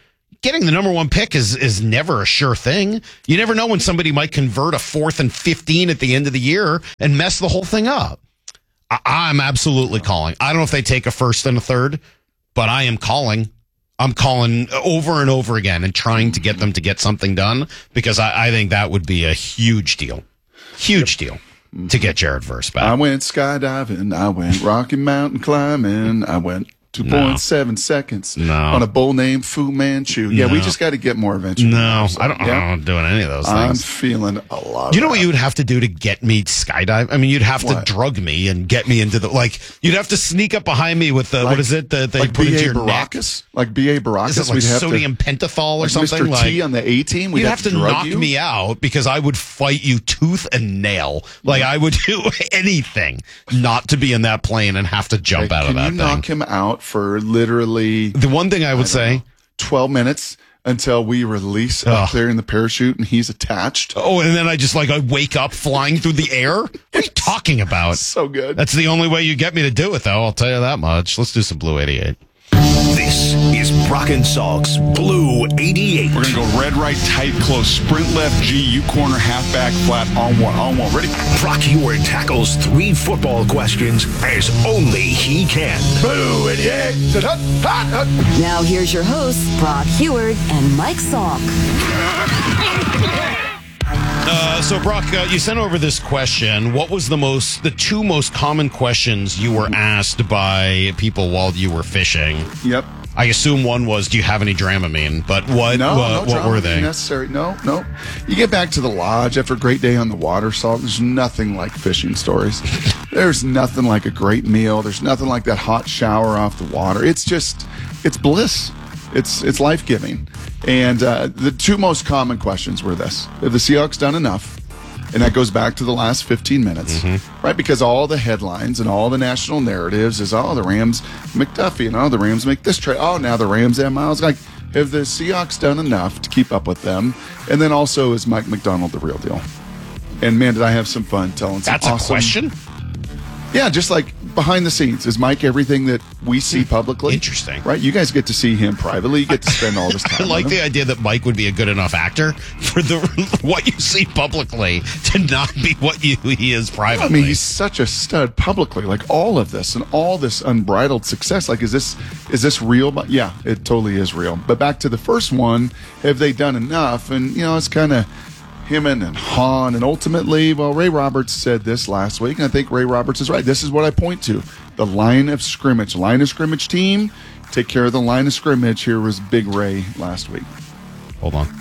Speaker 4: getting the number one pick is is never a sure thing. You never know when somebody might convert a fourth and fifteen at the end of the year and mess the whole thing up. I, I'm absolutely calling. I don't know if they take a first and a third, but I am calling. I'm calling over and over again and trying to get them to get something done because I, I think that would be a huge deal. Huge yep. deal to get Jared Verse back.
Speaker 5: I went skydiving. I went Rocky Mountain climbing. I went two point seven no. seconds
Speaker 4: no.
Speaker 5: on a bull named Fu Manchu. Yeah, no. we just got to get more eventually.
Speaker 4: No, I don't, yeah. I'm not doing any of those things.
Speaker 5: I'm feeling a lot.
Speaker 4: You know
Speaker 5: of
Speaker 4: what you would have to do to get me skydive? I mean, you'd have
Speaker 5: what?
Speaker 4: to drug me and get me into the, like, you'd have to sneak up behind me with the, like, what is it that they
Speaker 5: like
Speaker 4: put
Speaker 5: B A
Speaker 4: into your
Speaker 5: Baracus?
Speaker 4: neck?
Speaker 5: Like B A Baracus?
Speaker 4: Is it like
Speaker 5: We'd have
Speaker 4: sodium
Speaker 5: to,
Speaker 4: pentothal or
Speaker 5: like
Speaker 4: something?
Speaker 5: Mister T on the A team? We'd
Speaker 4: You'd
Speaker 5: have,
Speaker 4: have to,
Speaker 5: to
Speaker 4: knock
Speaker 5: you?
Speaker 4: me out because I would fight you tooth and nail. Like, I would do anything not to be in that plane and have to jump
Speaker 5: okay,
Speaker 4: out of that
Speaker 5: thing. Can you knock him out for literally...
Speaker 4: The one thing I would I say,
Speaker 5: know, twelve minutes until we release up there in the parachute and he's attached.
Speaker 4: Oh, and then I just like, I wake up flying through the air. What are you talking about?
Speaker 5: So good.
Speaker 4: That's the only way you get me to do it, though. I'll tell you that much. Let's do some Blue eighty-eight.
Speaker 2: This is Brock and Salk's Blue eighty-eight.
Speaker 7: We're going to go red, right, tight, close, sprint left, G, U corner, halfback, flat, on one, on one. Ready?
Speaker 2: Brock Heward tackles three football questions as only he can.
Speaker 7: Blue eighty-eight.
Speaker 3: Now here's your hosts, Brock Heward and Mike Salk.
Speaker 4: Uh, so, Brock, uh, you sent over this question. What was the most, the two most common questions you were asked by people while you were fishing?
Speaker 5: Yep.
Speaker 4: I assume one was, do you have any Dramamine? But what
Speaker 5: no,
Speaker 4: uh,
Speaker 5: no
Speaker 4: what were they?
Speaker 5: Necessary. No, no. You get back to the lodge after a great day on the water, Salt. There's nothing like fishing stories. There's nothing like a great meal. There's nothing like that hot shower off the water. It's just, it's bliss. It's it's life-giving. And uh, the two most common questions were this. Have the Seahawks done enough? And that goes back to the last fifteen minutes, mm-hmm. right? Because all the headlines and all the national narratives is, oh, the Rams, McDuffie, and oh, the Rams make this trade. Oh, now the Rams have Miles. Like, have the Seahawks done enough to keep up with them? And then also, is Mike McDonald the real deal? And, man, did I have some fun telling some
Speaker 4: That's
Speaker 5: awesome...
Speaker 4: a question?
Speaker 5: Yeah, just like behind the scenes. Is Mike everything that we see publicly?
Speaker 4: Interesting.
Speaker 5: Right? You guys get to see him privately. You get to spend all this time
Speaker 4: I like
Speaker 5: with him.
Speaker 4: the idea that Mike would be a good enough actor for the what you see publicly to not be what you, he is privately.
Speaker 5: I mean, he's such a stud publicly. Like, all of this and all this unbridled success. Like, is this is this real? But yeah, it totally is real. But back to the first one, have they done enough? And, you know, it's kind of Himon and Hahn, and ultimately, well, Ray Roberts said this last week, and I think Ray Roberts is right. This is what I point to. The line of scrimmage. Line of scrimmage team, take care of the line of scrimmage. Here was Big Ray last week.
Speaker 4: Hold on.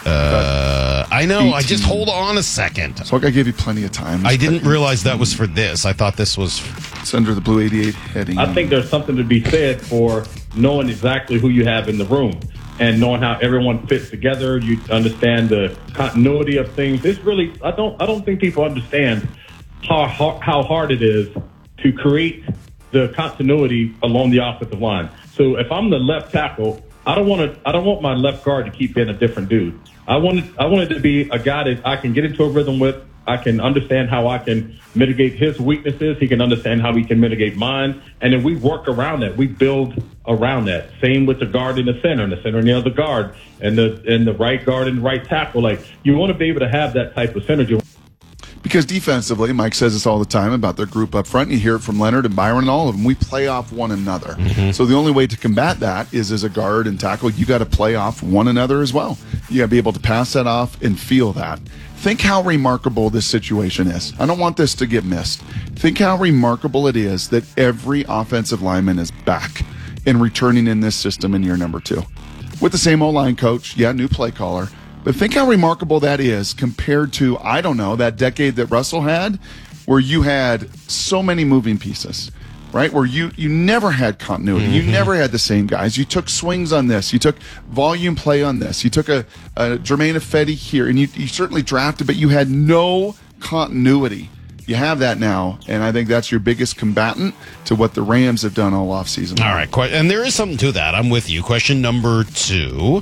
Speaker 4: Uh, I know. eighteen. I just hold on a second.
Speaker 5: So I gave you plenty of time.
Speaker 4: I didn't realize that was for this. I thought this was...
Speaker 5: It's under the Blue eighty-eight heading.
Speaker 8: I think there's something to be said for knowing exactly who you have in the room. And knowing how everyone fits together, you understand the continuity of things. It's really, I don't, I don't think people understand how how hard it is to create the continuity along the offensive line. So if I'm the left tackle, I don't want to, I don't want my left guard to keep being a different dude. I want it, I want it to be a guy that I can get into a rhythm with. I can understand how I can mitigate his weaknesses. He can understand how he can mitigate mine. And then we work around that. We build around that. Same with the guard in the center and the center and the other guard and the and the right guard and the right tackle. Like, you want to be able to have that type of synergy.
Speaker 5: Because defensively, Mike says this all the time about their group up front. You hear it from Leonard and Byron and all of them. We play off one another. Mm-hmm. So the only way to combat that is as a guard and tackle, you got to play off one another as well. You got to be able to pass that off and feel that. Think how remarkable this situation is. I don't want this to get missed. Think how remarkable it is that every offensive lineman is back and returning in this system in year number two. With the same O-line coach, yeah, new play caller. But think how remarkable that is compared to, I don't know, that decade that Russell had, where you had so many moving pieces, right? Where you, you never had continuity. Mm-hmm. You never had the same guys. You took swings on this. You took volume play on this. You took a, a Jermaine Ifedi here, and you, you certainly drafted, but you had no continuity. You have that now, and I think that's your biggest combatant to what the Rams have done all offseason.
Speaker 4: All right, and there is something to that. I'm with you. Question number two.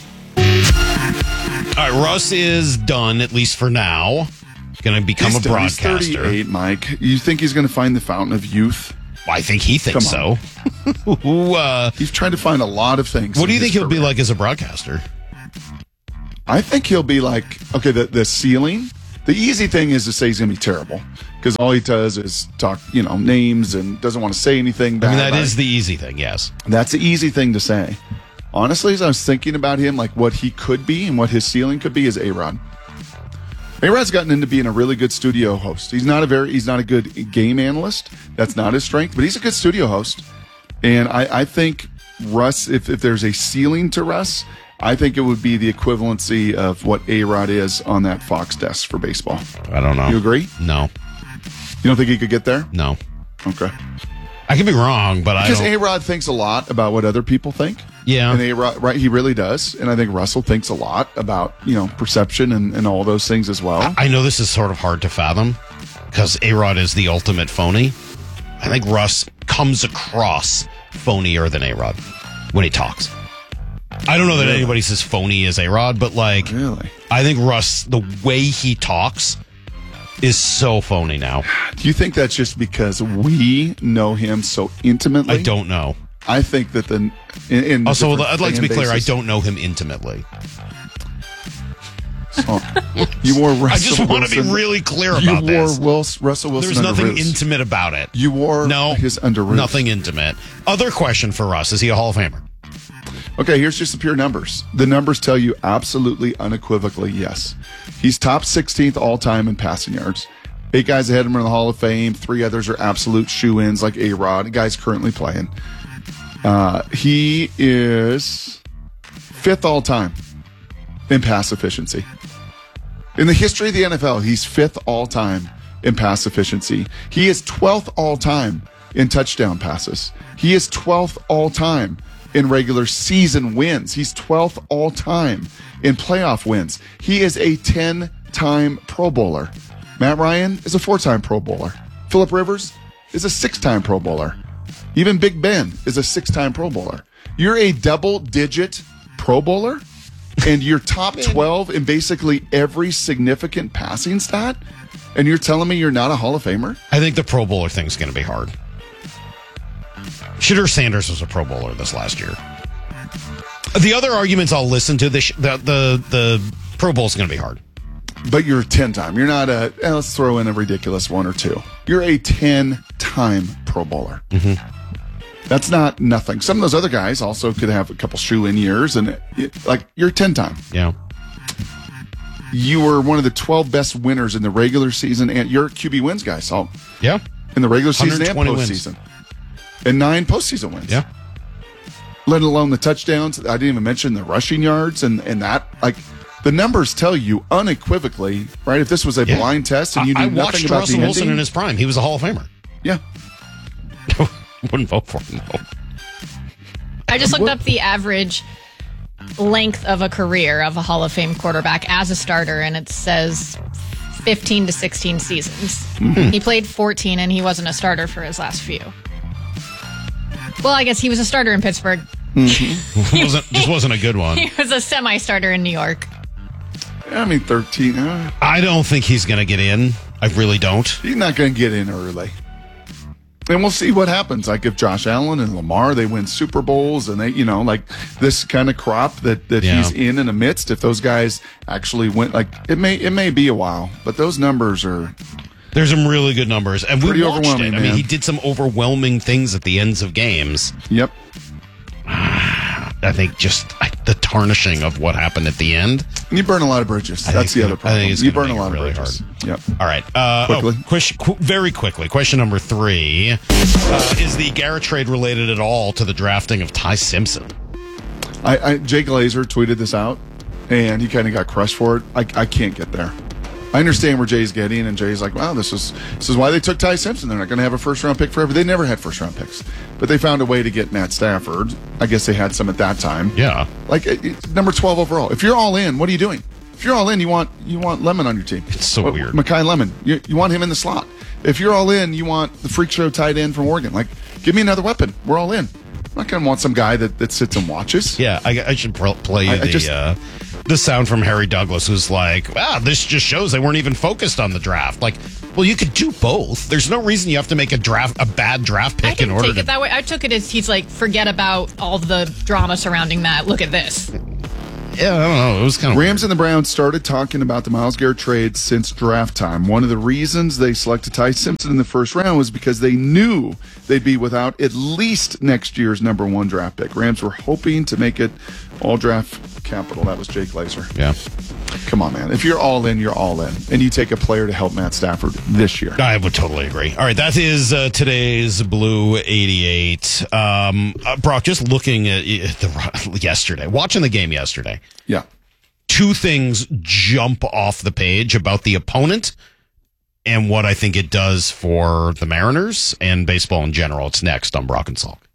Speaker 4: All right, Russ is done, at least for now. Going to become
Speaker 5: he's
Speaker 4: a broadcaster.
Speaker 5: He's thirty-eight, Mike. You think he's going to find the fountain of youth
Speaker 4: I think he thinks so. Who, uh,
Speaker 5: He's trying to find a lot of things.
Speaker 4: What do you think he'll be like as a broadcaster?
Speaker 5: I think he'll be like, okay, the, the ceiling. The easy thing is to say he's going to be terrible because all he does is talk, you know, names and doesn't want to say anything bad.
Speaker 4: I mean, that
Speaker 5: about
Speaker 4: is
Speaker 5: it.
Speaker 4: the easy thing, yes.
Speaker 5: That's the easy thing to say. Honestly, as I was thinking about him, like what he could be and what his ceiling could be is A-Rod. A-Rod's gotten into being a really good studio host. He's not a very, he's not a good game analyst. That's not his strength, but he's a good studio host. And I, I think Russ, if, if there's a ceiling to Russ, I think it would be the equivalency of what A-Rod is on that Fox desk for baseball.
Speaker 4: I don't know.
Speaker 5: You agree?
Speaker 4: No.
Speaker 5: You don't think he could get there?
Speaker 4: No.
Speaker 5: Okay.
Speaker 4: I could be wrong, but
Speaker 5: because
Speaker 4: I don't.
Speaker 5: A-Rod thinks a lot about what other people think.
Speaker 4: Yeah.
Speaker 5: And A-Rod, right, he really does. And I think Russell thinks a lot about, you know, perception and, and all those things as well.
Speaker 4: I know this is sort of hard to fathom because A-Rod is the ultimate phony. I think Russ comes across phonier than A-Rod when he talks. I don't know that
Speaker 5: Really?
Speaker 4: anybody says phony as A-Rod, but like,
Speaker 5: Really?
Speaker 4: I think Russ, the way he talks is so phony now.
Speaker 5: Do you think that's just because we know him so intimately?
Speaker 4: I don't know.
Speaker 5: I think that the in, in the
Speaker 4: Also,
Speaker 5: different
Speaker 4: I'd like to be
Speaker 5: fan
Speaker 4: clear, I
Speaker 5: bases-
Speaker 4: don't know him intimately.
Speaker 5: So, you wore Russell
Speaker 4: I just want to be
Speaker 5: Wilson-
Speaker 4: really clear
Speaker 5: you
Speaker 4: about
Speaker 5: wore
Speaker 4: this.
Speaker 5: Wils- Russell Wilson.
Speaker 4: There's nothing
Speaker 5: under Roos.
Speaker 4: intimate about it.
Speaker 5: You wore
Speaker 4: no,
Speaker 5: his under Roos.
Speaker 4: Nothing intimate. Other question for Russ: is he a Hall of Famer?
Speaker 5: Okay, here's just the pure numbers. The numbers tell you absolutely unequivocally yes. He's top sixteenth all time in passing yards. Eight guys ahead of him in the Hall of Fame. Three others are absolute shoe-ins like A-Rod. The guy's currently playing. Uh, he is fifth all time in pass efficiency. In the history of the N F L, he's fifth all time in pass efficiency. He is twelfth all time in touchdown passes. He is twelfth all time in regular season wins. He's twelfth all time in playoff wins. He is a ten-time Pro Bowler. Matt Ryan is a four-time Pro Bowler. Phillip Rivers is a six-time Pro Bowler. Even Big Ben is a six-time Pro Bowler. You're a double-digit Pro Bowler, and you're top twelve in basically every significant passing stat, and you're telling me you're not a Hall of Famer?
Speaker 4: I think the Pro Bowler thing's going to be hard. Shedeur Sanders was a Pro Bowler this last year. The other arguments I'll listen to, the sh- the, the the Pro Bowl's going to be hard.
Speaker 5: But you're a ten-time. You're not a, eh, let's throw in a ridiculous one or two. You're a ten-time Pro Bowler.
Speaker 4: Mm-hmm.
Speaker 5: That's not nothing. Some of those other guys also could have a couple shoe-in years, and it, like, you're ten-time.
Speaker 4: Yeah.
Speaker 5: You were one of the twelve best winners in the regular season, and you're a Q B wins guy, so.
Speaker 4: Yeah.
Speaker 5: In the regular season and
Speaker 4: one hundred twenty
Speaker 5: postseason. And nine postseason wins.
Speaker 4: Yeah.
Speaker 5: Let alone the touchdowns. I didn't even mention the rushing yards and, and that. Like, the numbers tell you unequivocally, right? If this was a
Speaker 4: Yeah.
Speaker 5: blind test and you knew
Speaker 4: I, I
Speaker 5: nothing
Speaker 4: watched
Speaker 5: about
Speaker 4: Russell
Speaker 5: the
Speaker 4: Wilson
Speaker 5: ending,
Speaker 4: in his prime. He was a Hall of Famer.
Speaker 5: Yeah.
Speaker 4: Wouldn't vote for him, though.
Speaker 1: I just looked up the average length of a career of a Hall of Fame quarterback as a starter, and it says fifteen to sixteen seasons.
Speaker 4: Mm-hmm.
Speaker 1: He played fourteen, and he wasn't a starter for his last few. Well, I guess he was a starter in Pittsburgh.
Speaker 4: Mm-hmm. wasn't, this wasn't a good one.
Speaker 1: He was a semi-starter in New York.
Speaker 5: I mean, thirteen. Uh,
Speaker 4: I don't think he's going to get in. I really don't.
Speaker 5: he's not going to get in early. And we'll see what happens. Like if Josh Allen and Lamar, they win Super Bowls and they, you know, like this kind of crop that, that
Speaker 4: Yeah.
Speaker 5: he's in and amidst, if those guys actually win, like it may, it may be a while, but those numbers are.
Speaker 4: There's some really good numbers. And we
Speaker 5: Pretty
Speaker 4: watched it.
Speaker 5: overwhelming,
Speaker 4: I mean,
Speaker 5: man.
Speaker 4: he did some overwhelming things at the ends of games.
Speaker 5: Yep.
Speaker 4: I think just I, the tarnishing of what happened at the end.
Speaker 5: And you burn a lot of bridges.
Speaker 4: I
Speaker 5: That's
Speaker 4: think
Speaker 5: the
Speaker 4: it's
Speaker 5: other
Speaker 4: gonna- I
Speaker 5: problem.
Speaker 4: think it's
Speaker 5: You
Speaker 4: gonna
Speaker 5: burn a
Speaker 4: make
Speaker 5: lot
Speaker 4: it
Speaker 5: of
Speaker 4: really
Speaker 5: bridges. Yep.
Speaker 4: All right. Uh,
Speaker 5: Quickly.
Speaker 4: Oh, question, qu- very quickly. Question number three. Uh, is the Garrett trade related at all to the drafting of Ty Simpson?
Speaker 5: I, I Jay Glazer tweeted this out, and he kind of got crushed for it. I, I can't get there. I understand where Jay's getting, and Jay's like, "Wow, this is this is why they took Ty Simpson. They're not going to have a first round pick forever. They never had first round picks, but they found a way to get Matt Stafford. I guess they had some at that time.
Speaker 4: Yeah,
Speaker 5: like it, it's number twelve overall. If you're all in, what are you doing? If you're all in, you want you want Lemon on your team.
Speaker 4: It's so
Speaker 5: What-
Speaker 4: weird.
Speaker 5: Mekhi Lemon. You, you want him in the slot. If you're all in, you want the freak show tight end from Oregon. Like, give me another weapon. We're all in. I'm not going to want some guy that, that sits and watches.
Speaker 4: Yeah, I, I should pro- play you
Speaker 5: I- I
Speaker 4: the
Speaker 5: just-
Speaker 4: uh, the sound from Harry Douglas, who's like, "Wow, this just shows they weren't even focused on the draft." Like, Well, you could do both. There's no reason you have to make a draft a bad draft pick
Speaker 1: I didn't
Speaker 4: in order
Speaker 1: take
Speaker 4: to.
Speaker 1: it that way. I took it as he's like, forget about all the drama surrounding that. Look at this.
Speaker 4: Yeah, I don't know. It was kind of
Speaker 5: Rams and the Browns started talking about the Myles Garrett trade since draft time. One of the reasons they selected Ty Simpson in the first round was because they knew they'd be without at least next year's number one draft pick. Rams were hoping to make it all draft capital. That was Jake Laser.
Speaker 4: Yeah.
Speaker 5: Come on, man. If you're all in, you're all in. And you take a player to help Matt Stafford this year.
Speaker 4: I would totally agree. All right, that is uh, today's Blue eighty-eight. Um, uh, Brock, just looking at the yesterday, watching the game yesterday.
Speaker 5: Yeah.
Speaker 4: Two things jump off the page about the opponent and what I think it does for the Mariners and baseball in general. It's next on Brock and Salk.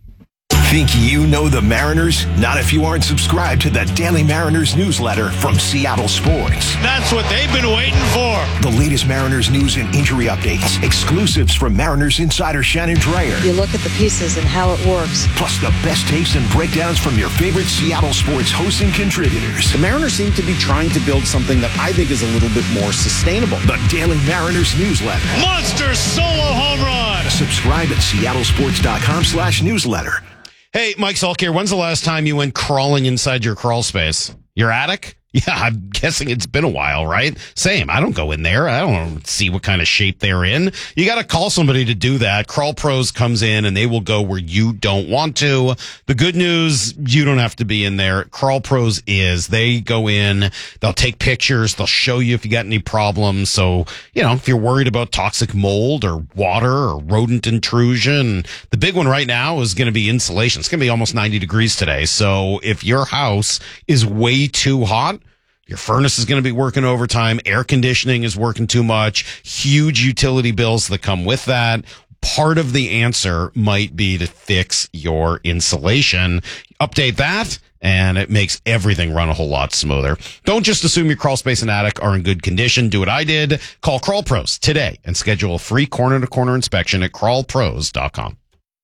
Speaker 2: Think you know the Mariners? Not if you aren't subscribed to the Daily Mariners newsletter from Seattle Sports.
Speaker 10: That's what they've been waiting for.
Speaker 2: The latest Mariners news and injury updates, exclusives from Mariners insider Shannon Dreyer.
Speaker 23: You look at the pieces and how it works.
Speaker 2: Plus the best takes and breakdowns from your favorite Seattle Sports hosts and contributors.
Speaker 9: The Mariners seem to be trying to build something that I think is a little bit more sustainable.
Speaker 2: The Daily Mariners newsletter.
Speaker 10: Monster solo home run.
Speaker 2: Subscribe at seattlesports.com slash newsletter.
Speaker 4: Hey, Mike Salk here. When's the last time you went crawling inside your crawl space? Your attic? Yeah, I'm guessing it's been a while, right? Same. I don't go in there. I don't see what kind of shape they're in. You got to call somebody to do that. Crawl Pros comes in and they will go where you don't want to. The good news, you don't have to be in there. Crawl Pros is they go in, they'll take pictures, they'll show you if you got any problems. So, you know, if you're worried about toxic mold or water or rodent intrusion, the big one right now is going to be insulation. It's going to be almost ninety degrees today. So if your house is way too hot, your furnace is going to be working overtime. Air conditioning is working too much. Huge utility bills that come with that. Part of the answer might be to fix your insulation. Update that, and it makes everything run a whole lot smoother. Don't just assume your crawl space and attic are in good condition. Do what I did. Call Crawl Pros today and schedule a free corner-to-corner inspection at crawl pros dot com.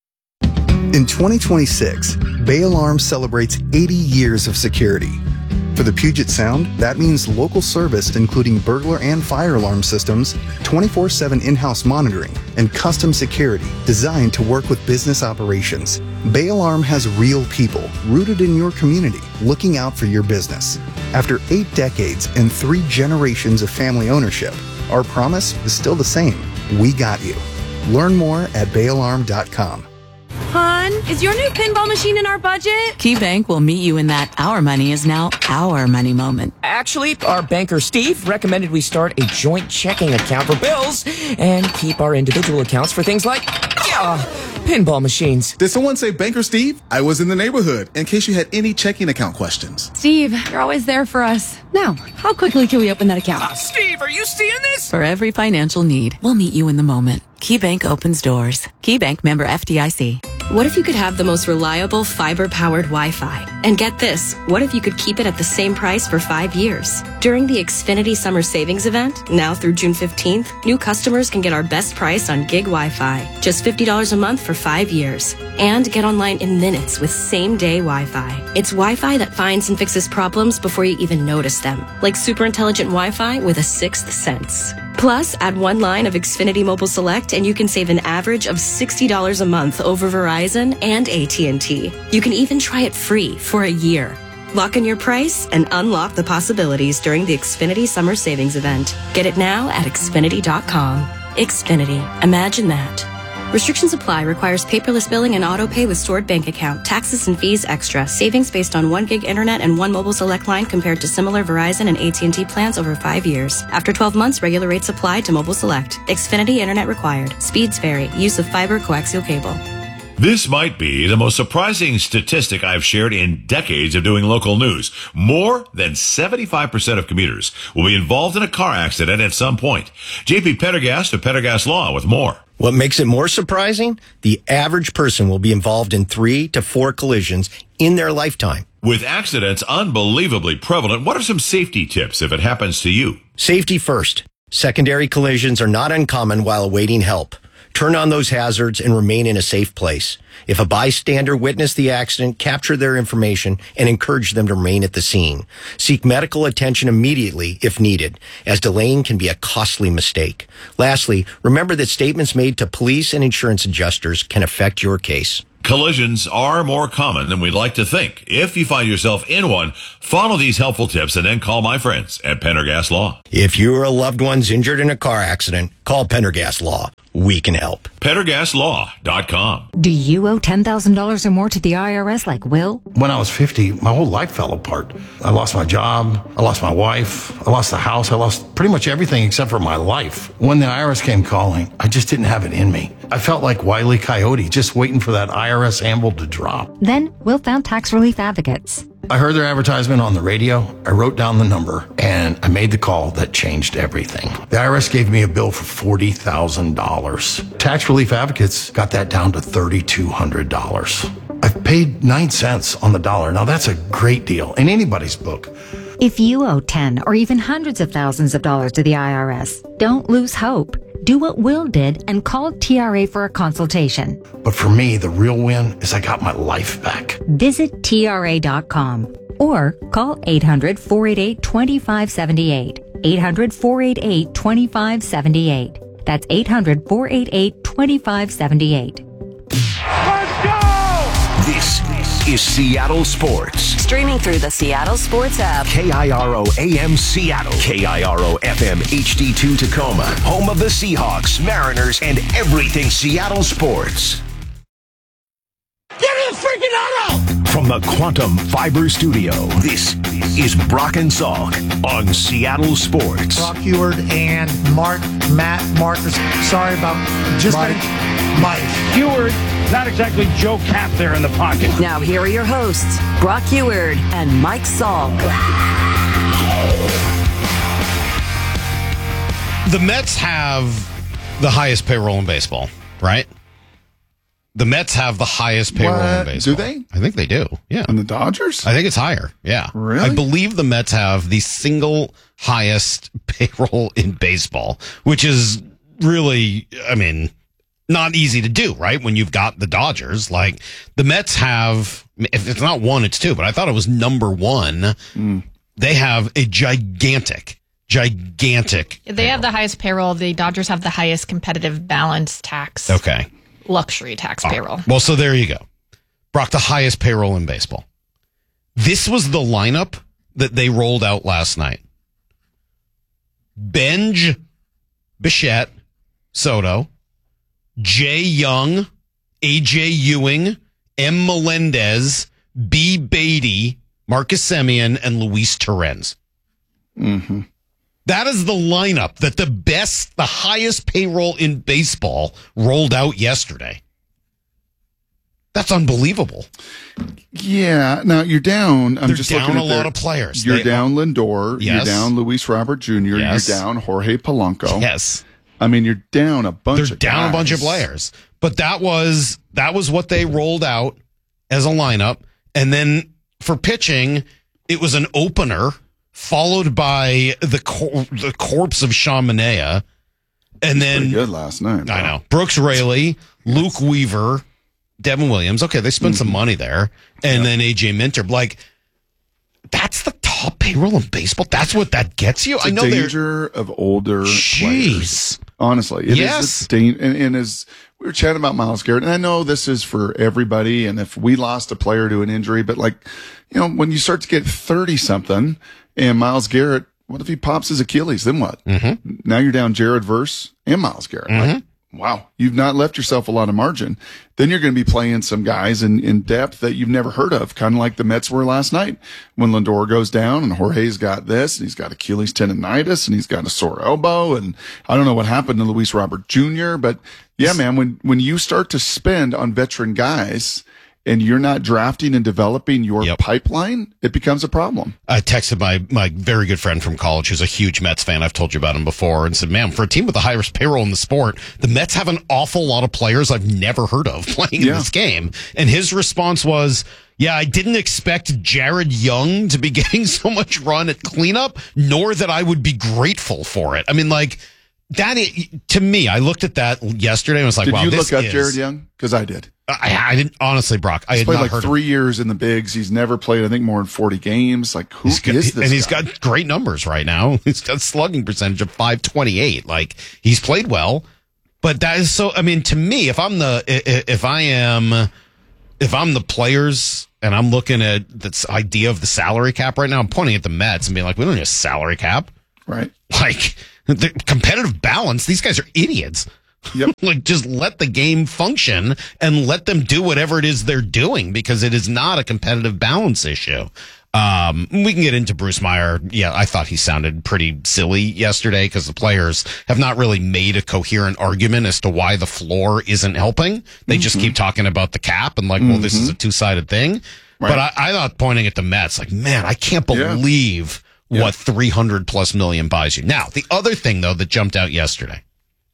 Speaker 11: In twenty twenty-six, Bay Alarm celebrates eighty years of security. For the Puget Sound, that means local service including burglar and fire alarm systems, twenty-four seven in-house monitoring, and custom security designed to work with business operations. Bay Alarm has real people rooted in your community looking out for your business. After eight decades and three generations of family ownership, our promise is still the same. We got you. Learn more at bay alarm dot com.
Speaker 12: Hon, is your new pinball machine in our budget?
Speaker 13: KeyBank will meet you in that our money is now our money moment.
Speaker 14: Actually, our banker Steve recommended we start a joint checking account for bills and keep our individual accounts for things like, yeah, pinball machines.
Speaker 26: Did someone say Banker Steve? I was in the neighborhood, in case you had any checking account questions.
Speaker 12: Steve, you're always there for us. Now, how quickly can we open that account?
Speaker 14: Uh, Steve, are you seeing this?
Speaker 13: For every financial need, we'll meet you in the moment. KeyBank opens doors. KeyBank member F D I C.
Speaker 27: What if you could have the most reliable fiber-powered Wi-Fi? And get this, what if you could keep it at the same price for five years? During the Xfinity Summer Savings Event, now through June fifteenth, new customers can get our best price on gig Wi-Fi. Just fifty dollars a month for five years. And get online in minutes with same-day Wi-Fi. It's Wi-Fi that finds and fixes problems before you even notice them. Like super intelligent Wi-Fi with a sixth sense. Plus, add one line of Xfinity Mobile Select and you can save an average of sixty dollars a month over Verizon and A T and T. You can even try it free for a year. Lock in your price and unlock the possibilities during the Xfinity Summer Savings Event. Get it now at Xfinity dot com. Xfinity. Imagine that. Restrictions apply. Requires paperless billing and auto pay with stored bank account. Taxes and fees extra. Savings based on one gig internet and one mobile select line compared to similar Verizon and A T and T plans over five years. After twelve months, regular rates apply to mobile select. Xfinity internet required. Speeds vary. Use of fiber coaxial cable.
Speaker 28: This might be the most surprising statistic I've shared in decades of doing local news. More than seventy-five percent of commuters will be involved in a car accident at some point. J P Pendergast of Pendergast Law with more.
Speaker 29: What makes it more surprising? The average person will be involved in three to four collisions in their lifetime.
Speaker 28: With accidents unbelievably prevalent, what are some safety tips if it happens to you?
Speaker 29: Safety first. Secondary collisions are not uncommon while awaiting help. Turn on those hazards and remain in a safe place. If a bystander witnessed the accident, capture their information and encourage them to remain at the scene. Seek medical attention immediately if needed, as delaying can be a costly mistake. Lastly, remember that statements made to police and insurance adjusters can affect your case.
Speaker 28: Collisions are more common than we'd like to think. If you find yourself in one, follow these helpful tips and then call my friends at Pendergast Law.
Speaker 29: If you or a loved one's injured in a car accident, call Pendergast Law. We can help.
Speaker 28: Pendergast Law dot com.
Speaker 12: Do you owe ten thousand dollars or more to the I R S like Will?
Speaker 15: When I was fifty, my whole life fell apart. I lost my job. I lost my wife. I lost the house. I lost pretty much everything except for my life. When the I R S came calling, I just didn't have it in me. I felt like Wile E. Coyote, just waiting for that I R S anvil to drop.
Speaker 12: Then Will found Tax Relief Advocates.
Speaker 15: I heard their advertisement on the radio. I wrote down the number and I made the call that changed everything. The I R S gave me a bill for forty thousand dollars. Tax Relief Advocates got that down to three thousand two hundred dollars. I've paid nine cents on the dollar. Now that's a great deal in anybody's book.
Speaker 12: If you owe ten or even hundreds of thousands of dollars to the I R S, don't lose hope. Do what Will did and call T R A for a consultation.
Speaker 15: But for me, the real win is I got my life back.
Speaker 12: Visit T R A dot com or call eight hundred, four eight eight, two five seven eight. eight hundred, four eight eight, two five seven eight. That's eight hundred, four eight eight, two five seven eight.
Speaker 2: Let's go! This is Seattle Sports.
Speaker 3: Streaming through the Seattle Sports app.
Speaker 2: K I R O A M Seattle. K I R O F M H D two Tacoma. Home of the Seahawks, Mariners, and everything Seattle sports.
Speaker 10: Give me the freaking auto!
Speaker 2: From the Quantum Fiber Studio, this is Brock and Salk on Seattle Sports.
Speaker 16: Brock Heward and Mark, Matt, Marcus. Sorry about just Mike. Mike.
Speaker 10: Heward, not exactly Joe Cap there in the pocket.
Speaker 3: Now here are your hosts, Brock Heward and Mike Salk.
Speaker 4: The Mets have the highest payroll in baseball, right? The Mets have the highest payroll
Speaker 5: what?
Speaker 4: in baseball.
Speaker 5: Do they?
Speaker 4: I think they do. Yeah.
Speaker 5: And the Dodgers?
Speaker 4: I think it's higher. Yeah.
Speaker 5: Really?
Speaker 4: I believe the Mets have the single highest payroll in baseball, which is really, I mean, not easy to do, right? When you've got the Dodgers. Like, the Mets have, if it's not one, it's two, but I thought it was number one. Mm. They have a gigantic, gigantic.
Speaker 1: They
Speaker 4: payroll.
Speaker 1: have the highest payroll. The Dodgers have the highest competitive balance tax.
Speaker 4: Okay.
Speaker 1: Luxury tax
Speaker 4: Oh,
Speaker 1: payroll.
Speaker 4: well, so there you go. Brock, the highest payroll in baseball. This was the lineup that they rolled out last night. Benj, Bichette, Soto, Jay Young, A J Ewing, M. Melendez, B. Beatty, Marcus Semien, and Luis Torrens.
Speaker 5: Mm-hmm.
Speaker 4: That is the lineup that the best, the highest payroll in baseball rolled out yesterday. That's unbelievable.
Speaker 5: Yeah. Now you're down. I'm
Speaker 4: They're
Speaker 5: just
Speaker 4: down
Speaker 5: looking at
Speaker 4: a
Speaker 5: their,
Speaker 4: lot of players.
Speaker 5: You're
Speaker 4: They-
Speaker 5: down Lindor.
Speaker 4: Yes.
Speaker 5: You're down Luis Robert Junior
Speaker 4: Yes.
Speaker 5: You're down Jorge Polanco.
Speaker 4: Yes.
Speaker 5: I mean, you're down a bunch
Speaker 4: They're
Speaker 5: of
Speaker 4: down
Speaker 5: guys.
Speaker 4: a bunch of players. But that was that was what they rolled out as a lineup. And then for pitching, it was an opener followed by the cor- the corpse of Sean Manaea. And then
Speaker 5: Pretty good last night.
Speaker 4: I know. Brooks Raley, Luke Weaver, Devin Williams. Okay, they spent some money there. And then A J Minter. Like, that's the top payroll in baseball. That's what that gets you.
Speaker 5: It's
Speaker 4: I know
Speaker 5: a
Speaker 4: they're
Speaker 5: danger of older
Speaker 4: Jeez.
Speaker 5: players. Honestly, it
Speaker 4: Yes.
Speaker 5: is a dan- and, and as we were chatting about Myles Garrett, and I know this is for everybody, and if we lost a player to an injury, but like, you know, when you start to get thirty something, and Myles Garrett, what if he pops his Achilles? Then what?
Speaker 4: Mm-hmm.
Speaker 5: Now you're down Jared Verse and Myles Garrett.
Speaker 4: Mm-hmm.
Speaker 5: Like, wow, you've not left yourself a lot of margin. Then you're going to be playing some guys in, in depth that you've never heard of, kind of like the Mets were last night when Lindor goes down and Jorge's got this and he's got Achilles tendonitis and he's got a sore elbow. And I don't know what happened to Luis Robert Junior, but yeah, man, when, when you start to spend on veteran guys and you're not drafting and developing your
Speaker 4: Yep.
Speaker 5: pipeline, it becomes a problem.
Speaker 4: I texted my, my very good friend from college who's a huge Mets fan. I've told you about him before and said, man, for a team with the highest payroll in the sport, the Mets have an awful lot of players I've never heard of playing in
Speaker 5: Yeah.
Speaker 4: this game. And his response was, yeah, I didn't expect Jared Young to be getting so much run at cleanup, nor that I would be grateful for it. I mean, like, that is, to me, I looked at that yesterday and was like,
Speaker 5: did
Speaker 4: wow,
Speaker 5: you
Speaker 4: this
Speaker 5: look up
Speaker 4: is,
Speaker 5: Jared Young? Because I did.
Speaker 4: I, I didn't, honestly, Brock, I
Speaker 5: he's
Speaker 4: had
Speaker 5: played
Speaker 4: not
Speaker 5: like
Speaker 4: heard
Speaker 5: three
Speaker 4: of
Speaker 5: years in the bigs. He's never played, I think, more than forty games. Like, who
Speaker 4: he's got,
Speaker 5: is this
Speaker 4: And he's
Speaker 5: guy?
Speaker 4: got great numbers right now. He's got slugging percentage of five twenty-eight. Like, he's played well. But that is so, I mean, to me, if I'm the, if I am, if I'm the players and I'm looking at this idea of the salary cap right now, I'm pointing at the Mets and being like, we don't need a salary cap.
Speaker 5: Right.
Speaker 4: Like, the competitive balance, these guys are idiots.
Speaker 5: Yep.
Speaker 4: Like, just let the game function and let them do whatever it is they're doing, because it is not a competitive balance issue. Um, we can get into Bruce Meyer. Yeah, I thought he sounded pretty silly yesterday because the players have not really made a coherent argument as to why the floor isn't helping. They mm-hmm. just keep talking about the cap and like, mm-hmm. well, this is a two-sided thing. Right. But I, I thought pointing at the Mets, like, man, I can't believe yeah. what yeah. three hundred plus million buys you. Now, the other thing, though, that jumped out yesterday,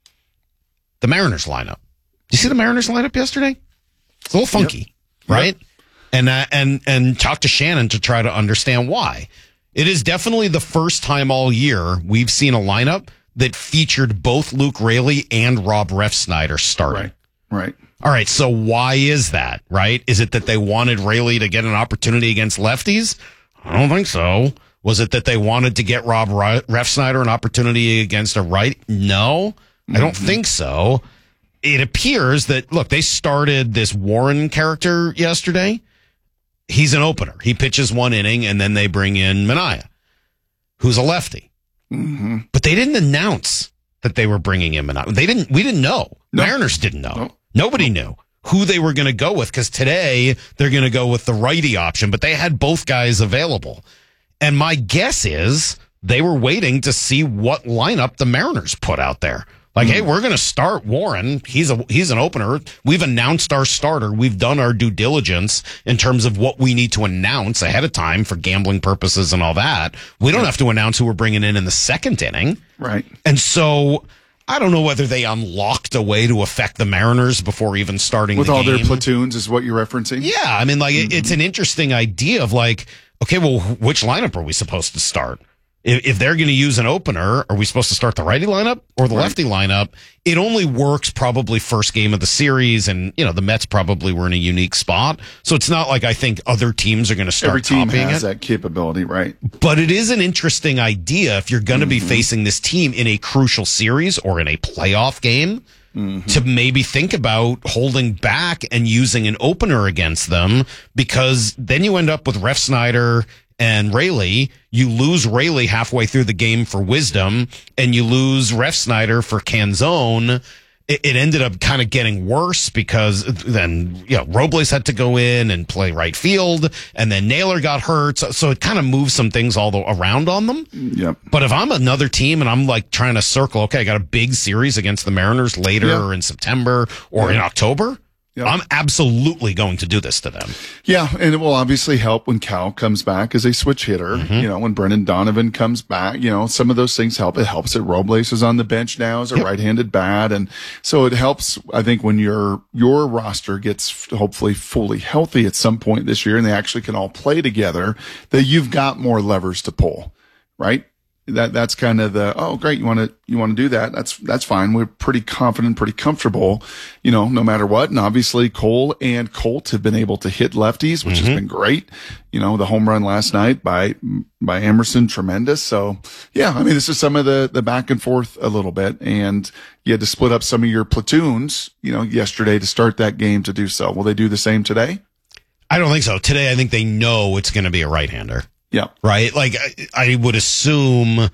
Speaker 4: the Mariners lineup. Did you see the Mariners lineup yesterday? It's a little funky, yep. right? Yep. And, uh, and, and talk to Shannon to try to understand why. It is definitely the first time all year we've seen a lineup that featured both Luke Raley and Rob Refsnyder starting.
Speaker 5: Right. Right.
Speaker 4: All right. So why is that, right? Is it that they wanted Raley to get an opportunity against lefties? I don't think so. Was it that they wanted to get Rob Refsnyder an opportunity against a right? No, mm-hmm. I don't think so. It appears that, look, they started this Warren character yesterday. He's an opener. He pitches one inning, and then they bring in Manaea, who's a lefty.
Speaker 5: Mm-hmm.
Speaker 4: But they didn't announce that they were bringing in Manaea. They didn't. We didn't know. No. Mariners didn't know. No. Nobody knew who they were going to go with, because today they're going to go with the righty option, but they had both guys available. And my guess is they were waiting to see what lineup the Mariners put out there. Like, mm-hmm. hey, we're going to start Warren. He's a he's an opener. We've announced our starter. We've done our due diligence in terms of what we need to announce ahead of time for gambling purposes and all that. We don't yeah. have to announce who we're bringing in in the second inning.
Speaker 5: Right.
Speaker 4: And so I don't know whether they unlocked a way to affect the Mariners before even starting
Speaker 5: with
Speaker 4: the
Speaker 5: all
Speaker 4: game.
Speaker 5: Their platoons is what you're referencing?
Speaker 4: Yeah. I mean, like, mm-hmm. it's an interesting idea of like, okay, well, which lineup are we supposed to start? If, if they're going to use an opener, are we supposed to start the righty lineup or the right. lefty lineup? It only works probably first game of the series, and you know the Mets probably were in a unique spot, so it's not like I think other teams are going to start.
Speaker 5: Every team
Speaker 4: copying
Speaker 5: has
Speaker 4: it.
Speaker 5: that capability, right?
Speaker 4: But it is an interesting idea if you're going to mm-hmm. be facing this team in a crucial series or in a playoff game. Mm-hmm. To maybe think about holding back and using an opener against them, because then you end up with Refsnyder and Raley. You lose Raley halfway through the game for Wisdom, and you lose Refsnyder for Canzone. It, it ended up kind of getting worse because then, you know, Robles had to go in and play right field, and then Naylor got hurt. So, so it kind of moved some things all the, around on them.
Speaker 5: Yep.
Speaker 4: But if I'm another team and I'm like trying to circle, okay, I got a big series against the Mariners later yep. or in September or yep. in October, yep. I'm absolutely going to do this to them.
Speaker 5: Yeah, and it will obviously help when Cal comes back as a switch hitter. Mm-hmm. You know, when Brendan Donovan comes back, you know, some of those things help. It helps that Robles is on the bench now as a yep. right-handed bat, and so it helps. I think when your your roster gets hopefully fully healthy at some point this year, and they actually can all play together, that you've got more levers to pull, right? That that's kind of the, oh, great, you want to you want to do that? That's that's fine. We're pretty confident, pretty comfortable, you know, no matter what. And obviously, Cole and Colt have been able to hit lefties, which mm-hmm. has been great. You know, the home run last night by by Emerson, tremendous. So yeah, I mean, this is some of the the back and forth a little bit, and you had to split up some of your platoons, you know, yesterday to start that game to do so. Will they do the same today?
Speaker 4: I don't think so. Today, I think they know it's going to be a right-hander.
Speaker 5: Yeah.
Speaker 4: Right? Like, I, I would assume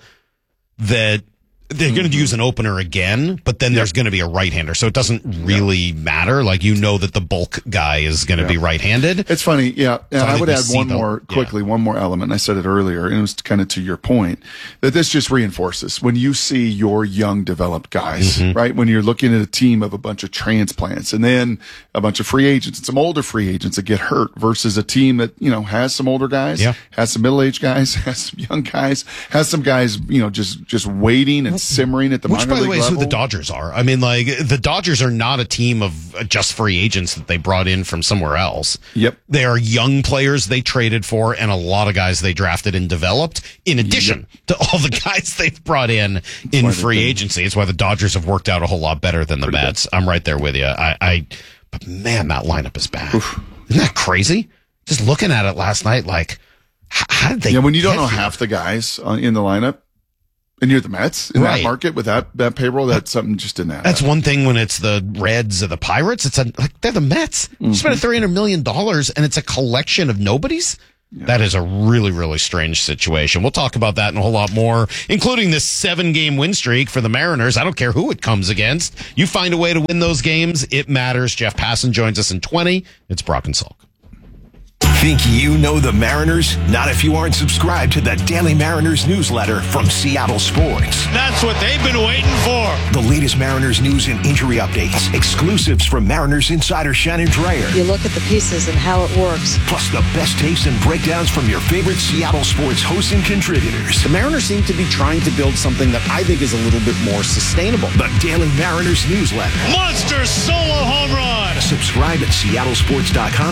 Speaker 4: that they're mm-hmm. going to use an opener again, but then yep. there's going to be a right-hander. So it doesn't really yep. matter. Like, you know that the bulk guy is going to yep. be right-handed.
Speaker 5: It's funny. Yeah. And so I, I would add one the, more quickly, yeah. one more element. I said it earlier, and it was kind of to your point, that this just reinforces when you see your young developed guys, mm-hmm. right? When you're looking at a team of a bunch of transplants and then a bunch of free agents and some older free agents that get hurt versus a team that, you know, has some older guys,
Speaker 4: yeah.
Speaker 5: has some middle-aged guys, has some young guys, has some guys, you know, just, just waiting and that's simmering at the
Speaker 4: Which,
Speaker 5: minor
Speaker 4: by the
Speaker 5: league
Speaker 4: way, is who
Speaker 5: level.
Speaker 4: the Dodgers are. I mean, like, the Dodgers are not a team of just free agents that they brought in from somewhere else.
Speaker 5: Yep.
Speaker 4: They are young players they traded for and a lot of guys they drafted and developed, in addition yep. to all the guys they've brought in
Speaker 5: that's
Speaker 4: in free agency. It's why the Dodgers have worked out a whole lot better than the Pretty Mets. Good. I'm right there with you. I, I but man, that lineup is bad. Oof. Isn't that crazy? Just looking at it last night, like, how did they?
Speaker 5: Yeah, when you don't know
Speaker 4: here?
Speaker 5: half the guys in the lineup, and you're the Mets in
Speaker 4: right.
Speaker 5: that market with that that payroll, that's something just didn't happen.
Speaker 4: That's one thing when it's the Reds or the Pirates. It's a, like they're the Mets. Mm-hmm. You spent three hundred million dollars, and it's a collection of nobodies. Yeah. That is a really, really strange situation. We'll talk about that and a whole lot more, including this seven-game win streak for the Mariners. I don't care who it comes against. You find a way to win those games, it matters. Jeff Passan joins us in twenty. It's Brock and Salk.
Speaker 2: Think you know the Mariners? Not if you aren't subscribed to the Daily Mariners newsletter from Seattle Sports.
Speaker 10: That's what they've been waiting for.
Speaker 2: The latest Mariners news and injury updates. Exclusives from Mariners insider Shannon Dreyer.
Speaker 23: You look at the pieces and how it works.
Speaker 2: Plus the best takes and breakdowns from your favorite Seattle sports hosts and contributors.
Speaker 9: The Mariners seem to be trying to build something that I think is a little bit more sustainable.
Speaker 2: The Daily Mariners newsletter.
Speaker 10: Monster solo home run.
Speaker 2: Subscribe at seattle sports dot com